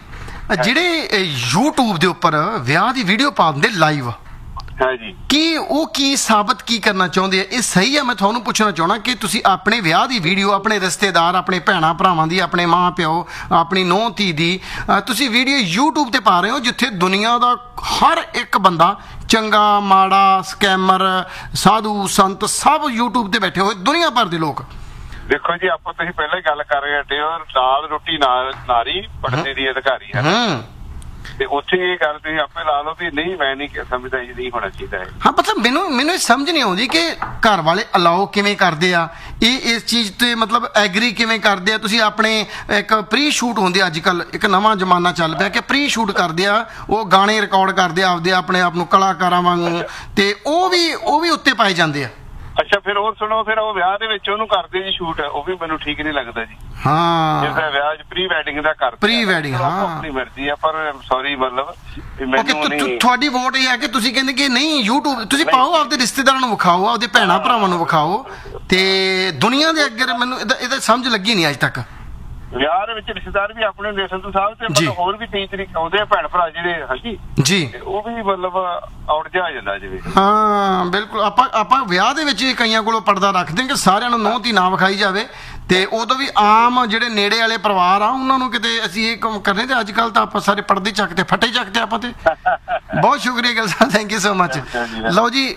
ਜਿਹੜੇ ਅ, YouTube ਦੇ ਉੱਪਰ ਵਿਆਹ ਦੀ ਵੀਡੀਓ ਪਾ ਦਿੰਦੇ ਲਾਈਵ, ਹੈ ਜੀ। ਕੀ ਉਹ ਕੀ ਸਾਬਤ ਕੀ ਕਰਨਾ ਚਾਹੁੰਦੇ ਆ? ਇਹ ਸਹੀ ਹੈ? ਮੈਂ ਤੁਹਾਨੂੰ ਪੁੱਛਣਾ ਚਾਹਣਾ ਕਿ ਤੁਸੀਂ ਆਪਣੇ ਵਿਆਹ ਦੀ ਵੀਡੀਓ ਆਪਣੇ ਰਿਸ਼ਤੇਦਾਰ, ਆਪਣੇ ਭੈਣਾਂ ਭਰਾਵਾਂ ਦੀ, ਆਪਣੇ ਮਾਂ ਪਿਓ, ਆਪਣੀ ਨੂੰਹ ਧੀ ਦੀ ਅ, ਤੁਸੀਂ ਵੀਡੀਓ YouTube ਤੇ ਪਾ ਰਹੇ ਹੋ, ਜਿੱਥੇ ਦੁਨੀਆ ਦਾ ਹਰ ਇੱਕ ਬੰਦਾ, ਚੰਗਾ ਮਾੜਾ, ਸਕੈਮਰ, ਸਾਧੂ ਸੰਤ, ਸਭ YouTube ਤੇ ਬੈਠੇ ਹੋਏ, ਦੁਨੀਆ ਭਰ ਦੇ ਲੋਕ। ਦੇਖੋ ਜੀ, ਆਪਾਂ ਤੁਸੀਂ ਪਹਿਲਾਂ ਹੀ ਗੱਲ ਕਰ ਰਹੇ ਹਟੇ ਹੋ, ਨਾਲ ਰੋਟੀ ਨਾਲ ਨਾਰੀ ਪੜਨੇ ਦੀ ਅਧਿਕਾਰੀ ਹੈ, ਹੂੰ, ਤੇ ਉੱਥੇ ਇਹ ਗੱਲ ਤੁਸੀਂ ਆਪੇ ਲਾ ਲਓ ਵੀ ਨਹੀਂ, ਮੈਂ ਨਹੀਂ ਸਮਝਦਾ ਇਹ ਨਹੀਂ ਹੋਣਾ ਚਾਹੀਦਾ ਹੈ। ਹਾਂ, ਮਤਲਬ ਮੈਨੂੰ ਮੈਨੂੰ ਇਹ ਸਮਝ ਨਹੀਂ ਆਉਂਦੀ ਕਿ ਘਰ ਵਾਲੇ ਅਲਾਓ ਕਿਵੇਂ ਕਰਦੇ ਆ, ਇਹ ਇਸ ਚੀਜ਼ ਤੇ ਮਤਲਬ ਐਗਰੀ ਕਿਵੇਂ ਕਰਦੇ ਆ? ਤੁਸੀਂ ਆਪਣੇ ਇੱਕ ਪ੍ਰੀ ਸ਼ੂਟ ਹੁੰਦੇ ਅੱਜ ਕੱਲ, ਇੱਕ ਨਵਾਂ ਜ਼ਮਾਨਾ ਚੱਲ ਪਿਆ ਕਿ ਪ੍ਰੀ ਸ਼ੂਟ ਕਰਦੇ ਆ, ਉਹ ਗਾਣੇ ਰਿਕਾਰਡ ਕਰਦੇ ਆ ਆਪਦੇ ਆਪਣੇ ਆਪ ਨੂੰ ਕਲਾਕਾਰਾਂ ਵਾਂਗੂ, ਤੇ ਉਹ ਵੀ ਉਹ ਵੀ ਉੱਤੇ ਪਾਏ ਜਾਂਦੇ ਆ। ਅੱਛਾ, ਫਿਰ ਹੋਰ ਸੁਣੋ, ਫਿਰ ਉਹ ਵਿਆਹ ਦੇ ਵਿੱਚ ਉਹਨੂੰ ਕਰਦੇ ਜੀ ਸ਼ੂਟ, ਉਹ ਵੀ ਮੈਨੂੰ ਠੀਕ ਨਹੀਂ ਲੱਗਦਾ ਜੀ। ਹਾਂ, ਜਿਸਦਾ ਵਿਆਹ ਪ੍ਰੀ ਵੈਡਿੰਗ ਦਾ ਕਰਦੇ, ਪ੍ਰੀ ਵੈਡਿੰਗ, ਹਾਂ, ਆਪਣੀ ਮਰਜ਼ੀ ਆ, ਪਰ ਸੌਰੀ ਮਤਲਬ ਓਕੇ, ਮੈਨੂੰ ਨਹੀਂ। ਤੁਹਾਡੀ ਵੋਟ ਇਹ ਹੈ ਕਿ ਤੁਸੀਂ ਕਹਿੰਦੇ ਕਿ ਨਹੀਂ, YouTube ਤੁਸੀਂ ਪਾਓ, ਆਪਦੇ ਰਿਸ਼ਤੇਦਾਰਾਂ ਨੂੰ ਵਿਖਾਓ, ਆਪਦੇ ਭੈਣਾਂ ਭਰਾਵਾਂ ਨੂੰ ਵਿਖਾਓ, ਤੇ ਦੁਨੀਆ ਦੇ ਅੱਗੇ। ਮੈਨੂੰ ਇਹਦਾ ਇਹਦਾ ਸਮਝ ਲੱਗੀ ਨਹੀਂ ਅੱਜ ਤੱਕ। ਵਿਆਹ ਦੇ ਵਿੱਚ ਰਿਸ਼ਤੇਦਾਰ ਵੀ ਆਪਣੇ ਹੁੰਦੇ ਸੰਧੂ ਸਾਹਿਬ, ਤੇ ਜੀ। ਮਤਲਬ ਹੋਰ ਵੀ ਕਈ ਤਰੀਕੇ ਆਉਂਦੇ ਆ ਭੈਣ ਭਰਾ ਜਿਹੜੇ, ਹਾਂਜੀ ਜੀ, ਤੇ ਉਹ ਵੀ ਮਤਲਬ ਆਉਟ ਜਾ ਜਾਂਦਾ ਜਿਵੇਂ। ਹਾਂ, ਬਿਲਕੁਲ। ਆਪਾਂ ਆਪਾਂ ਵਿਆਹ ਦੇ ਵਿੱਚ ਕਈਆਂ ਕੋਲੋਂ ਪਰਦਾ ਰੱਖਦੇ ਹਾਂ ਕਿ ਸਾਰਿਆਂ ਨੂੰ ਨੂੰਹ ਧੀ ਨਾ ਵਿਖਾਈ ਜਾਵੇ, ਤੇ ਉਦੋਂ ਵੀ ਆਮ ਜਿਹੜੇ ਨੇੜੇ ਵਾਲੇ ਪਰਿਵਾਰ ਆ ਉਹਨਾਂ ਨੂੰ ਕਿਤੇ ਅਸੀਂ ਇਹ ਕੰਮ ਕਰਨੇ, ਤੇ ਅੱਜ ਕੱਲ ਤਾਂ ਆਪਾਂ ਸਾਰੇ ਪਰਦੇ ਚੱਕਦੇ, ਫੱਟੇ ਚੱਕਦੇ ਆਪਾਂ ਤੇ। ਬਹੁਤ ਸ਼ੁਕਰੀਆ ਗਿੱਲ ਸਾਹਿਬ, ਥੈਂਕ ਯੂ ਸੋ ਮਚ। ਲਓ ਜੀ,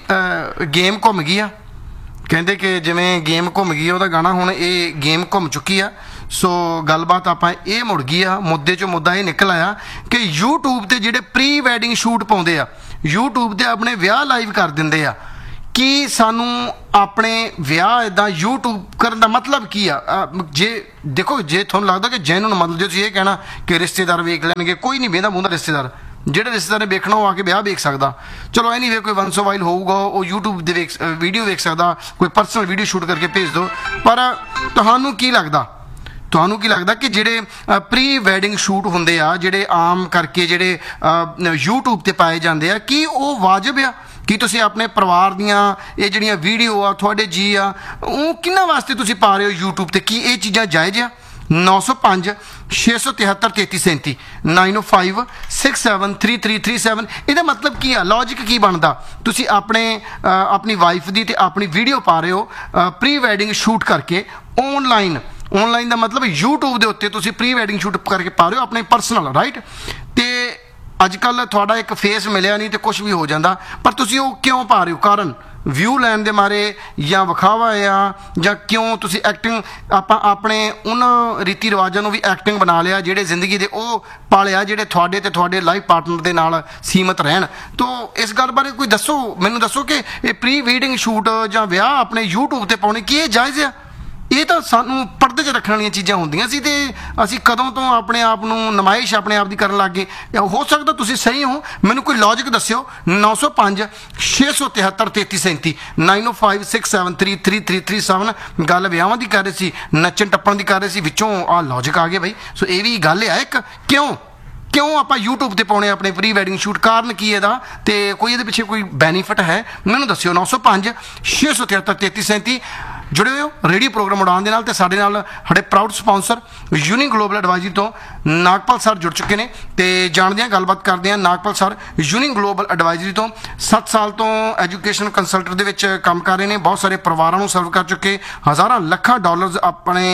ਗੇਮ ਘੁੰਮ ਗਈ ਆ, ਕਹਿੰਦੇ ਕਿ ਜਿਵੇਂ ਗੇਮ ਘੁੰਮ ਗਈ ਉਹਦਾ ਗਾਣਾ, ਹੁਣ ਇਹ ਗੇਮ ਘੁੰਮ ਚੁੱਕੀ ਆ। ਸੋ ਗੱਲਬਾਤ ਆਪਾਂ ਇਹ ਮੁੜ ਗਈ ਆ, ਮੁੱਦੇ 'ਚੋਂ ਮੁੱਦਾ ਇਹ ਨਿਕਲ ਆਇਆ ਕਿ YouTube ਤੇ ਜਿਹੜੇ ਪ੍ਰੀ ਵੈਡਿੰਗ ਸ਼ੂਟ ਪਾਉਂਦੇ ਆ, YouTube ਤੇ ਆਪਣੇ ਵਿਆਹ ਲਾਈਵ ਕਰ ਦਿੰਦੇ ਆ, ਕੀ ਸਾਨੂੰ ਆਪਣੇ ਵਿਆਹ ਇਦਾਂ YouTube ਕਰਨ ਦਾ ਮਤਲਬ ਕੀ ਆ? ਅ, ਜੇ ਦੇਖੋ, ਜੇ ਤੁਹਾਨੂੰ ਲੱਗਦਾ ਕਿ ਜੈਨੂਨ ਮਤਲਬ, ਜੇ ਤੁਸੀਂ ਇਹ ਕਹਿਣਾ ਕਿ ਰਿਸ਼ਤੇਦਾਰ ਵੇਖ ਲੈਣਗੇ, ਕੋਈ ਨਹੀਂ ਵੇਖਦਾ ਬੂੰਦਾ ਰਿਸ਼ਤੇਦਾਰ, ਜਿਹੜੇ ਰਿਸ਼ਤੇਦਾਰ ਨੇ ਵੇਖਣਾ ਉਹ ਆ ਕੇ ਵਿਆਹ ਵੇਖ ਸਕਦਾ। ਚਲੋ ਐ ਨਹੀਂ ਵੇ ਕੋਈ ਵਨਸੋ ਵਾਈਲ ਹੋਊਗਾ, ਉਹ YouTube ਦੇ ਵੇਖ ਵੀਡੀਓ ਵੇਖ ਸਕਦਾ, ਕੋਈ ਪਰਸਨਲ ਵੀਡੀਓ ਸ਼ੂਟ ਕਰਕੇ ਭੇਜ ਦਿਓ। ਪਰ ਤੁਹਾਨੂੰ ਕੀ ਲੱਗਦਾ, ਤੁਹਾਨੂੰ ਕੀ ਲੱਗਦਾ ਕਿ ਜਿਹੜੇ ਪ੍ਰੀ ਵੈਡਿੰਗ ਸ਼ੂਟ ਹੁੰਦੇ ਆ, ਜਿਹੜੇ ਆਮ ਕਰਕੇ ਜਿਹੜੇ YouTube ਤੇ ਪਾਏ ਜਾਂਦੇ ਆ, ਕੀ ਉਹ ਵਾਜਬ ਆ? ਕੀ ਤੁਸੀਂ ਆਪਣੇ ਪਰਿਵਾਰ ਦੀਆਂ ਇਹ ਜਿਹੜੀਆਂ ਵੀਡੀਓ ਆ, ਤੁਹਾਡੇ ਜੀ ਆ, ਉਹ ਕਿਹਨਾਂ ਵਾਸਤੇ ਤੁਸੀਂ ਪਾ ਰਹੇ ਹੋ YouTube ਤੇ? ਕੀ ਇਹ ਚੀਜ਼ਾਂ ਜਾਇਜ਼ ਆ? ਨੌ ਸੌ ਪੰਜ ਛੇ ਸੌ ਤਿਹੱਤਰ ਤੇਤੀ ਸੈਂਤੀ ਨਾਈਨ ਓ five six seven three three three seven. ਇਹਦਾ ਮਤਲਬ ਕੀ ਆ? ਲੌਜਿਕ ਕੀ ਬਣਦਾ? ਤੁਸੀਂ ਆਪਣੇ ਆਪਣੀ ਵਾਈਫ ਦੀ ਤੇ ਆਪਣੀ ਵੀਡੀਓ ਪਾ ਰਹੇ ਹੋ ਪ੍ਰੀ ਵੈਡਿੰਗ ਸ਼ੂਟ ਕਰਕੇ ਆਨਲਾਈਨ। ਆਨਲਾਈਨ ਦਾ ਮਤਲਬ YouTube ਦੇ ਉੱਤੇ ਤੁਸੀਂ ਪ੍ਰੀ ਵੈਡਿੰਗ ਸ਼ੂਟ ਕਰਕੇ ਪਾ ਰਹੇ ਹੋ ਆਪਣੇ ਪਰਸਨਲ, ਰਾਈਟ? ਤੇ ਅੱਜ ਕੱਲ੍ਹ ਤੁਹਾਡਾ ਇੱਕ ਫੇਸ ਮਿਲਿਆ ਨਹੀਂ ਤੇ ਕੁਝ ਵੀ ਹੋ ਜਾਂਦਾ, ਪਰ ਤੁਸੀਂ ਉਹ ਕਿਉਂ ਪਾ ਰਹੇ ਹੋ? ਕਾਰਨ ਵਿਊ ਲੈਣ ਦੇ ਮਾਰੇ, ਜਾਂ ਵਿਖਾਵਾ ਆ, ਜਾਂ ਕਿਉਂ ਤੁਸੀਂ ਐਕਟਿੰਗ, ਆਪਾਂ ਆਪਣੇ ਉਹਨਾਂ ਰੀਤੀ ਰਿਵਾਜਾਂ ਨੂੰ ਵੀ ਐਕਟਿੰਗ ਬਣਾ ਲਿਆ ਜਿਹੜੇ ਜ਼ਿੰਦਗੀ ਦੇ, ਉਹ ਪਾਲਿਆ ਜਿਹੜੇ ਤੁਹਾਡੇ ਤੇ ਤੁਹਾਡੇ ਲਾਈਫ ਪਾਰਟਨਰ ਦੇ ਨਾਲ ਸੀਮਤ ਰਹਿਣ। ਤੋ ਇਸ ਗੱਲ ਬਾਰੇ ਕੋਈ ਦੱਸੋ, ਮੈਨੂੰ ਦੱਸੋ ਕਿ ਇਹ ਪ੍ਰੀ ਵੈਡਿੰਗ ਸ਼ੂਟ ਜਾਂ ਵਿਆਹ ਆਪਣੇ YouTube ਤੇ ਪਾਉਣੇ ਕੀ ਇਹ ਜਾਇਜ਼ ਆ? ਇਹ ਤਾਂ ਸਾਨੂੰ ਪਰਦੇ 'ਚ ਰੱਖਣ ਵਾਲੀਆਂ ਚੀਜ਼ਾਂ ਹੁੰਦੀਆਂ ਸੀ, ਤੇ ਅਸੀਂ ਕਦੋਂ ਤੋਂ ਆਪਣੇ ਆਪ ਨੂੰ ਨੁਮਾਇਸ਼ ਆਪਣੇ ਆਪ ਦੀ ਕਰਨ ਲੱਗ ਗਏ। ਹੋ ਸਕਦਾ ਤੁਸੀਂ ਸਹੀ ਹੋ, ਮੈਨੂੰ ਕੋਈ ਲੌਜਿਕ ਦੱਸਿਓ। ਨੌ ਸੌ ਪੰਜ ਛੇ ਸੌ ਤਿਹੱਤਰ ਤੇਤੀ ਸੈਂਤੀ ਨਾਈਨ ਓ five six seven three three three three seven. ਗੱਲ ਵਿਆਹਾਂ ਦੀ ਕਰ ਰਹੇ ਸੀ, ਨੱਚਣ ਟੱਪਣ ਦੀ ਕਰ ਰਹੇ ਸੀ, ਵਿੱਚੋਂ ਆਹ ਲੌਜਿਕ ਆ ਗਏ ਬਈ। ਸੋ ਇਹ ਵੀ ਗੱਲ ਆ ਇੱਕ, ਕਿਉਂ ਕਿਉਂ ਆਪਾਂ YouTube ਤੇ ਪਾਉਣੇ ਆਪਣੇ ਪ੍ਰੀ ਵੈਡਿੰਗ ਸ਼ੂਟ? ਕਾਰਨ ਕੀ ਇਹਦਾ, ਤੇ ਕੋਈ ਇਹਦੇ ਪਿੱਛੇ ਕੋਈ ਬੈਨੀਫਿਟ ਹੈ? ਮੈਨੂੰ ਦੱਸਿਓ। ਨੌ ਸੌ ਪੰਜ ਛੇ ਸੌ ਤਿਹੱਤਰ ਤੇਤੀ ਸੈਂਤੀ। ਜੁੜੇ ਹੋਏ ਹੋ ਰੇਡੀਓ ਪ੍ਰੋਗਰਾਮ ਉਡਾਨ ਦੇ ਨਾਲ, ਤੇ ਸਾਡੇ ਨਾਲ ਸਾਡੇ proud sponsor uni global advisory ਤੋਂ ਨਾਗਪਾਲ ਸਰ ਜੁੜ ਚੁੱਕੇ ਨੇ, ਤੇ ਜਾਣਦੇ ਹਾਂ, ਗੱਲਬਾਤ ਕਰਦੇ ਹਾਂ। Nagpal sir uni global advisory ਤੋਂ ਸੱਤ ਸਾਲ ਤੋਂ ਐਜੂਕੇਸ਼ਨ ਕੰਸਲਟੈਂਟ ਦੇ ਵਿੱਚ ਕੰਮ ਕਰ ਰਹੇ ਨੇ, ਬਹੁਤ ਸਾਰੇ ਪਰਿਵਾਰਾਂ ਨੂੰ ਸਰਵ ਕਰ ਚੁੱਕੇ, ਹਜ਼ਾਰਾਂ ਲੱਖਾਂ ਡਾਲਰਸ ਆਪਣੇ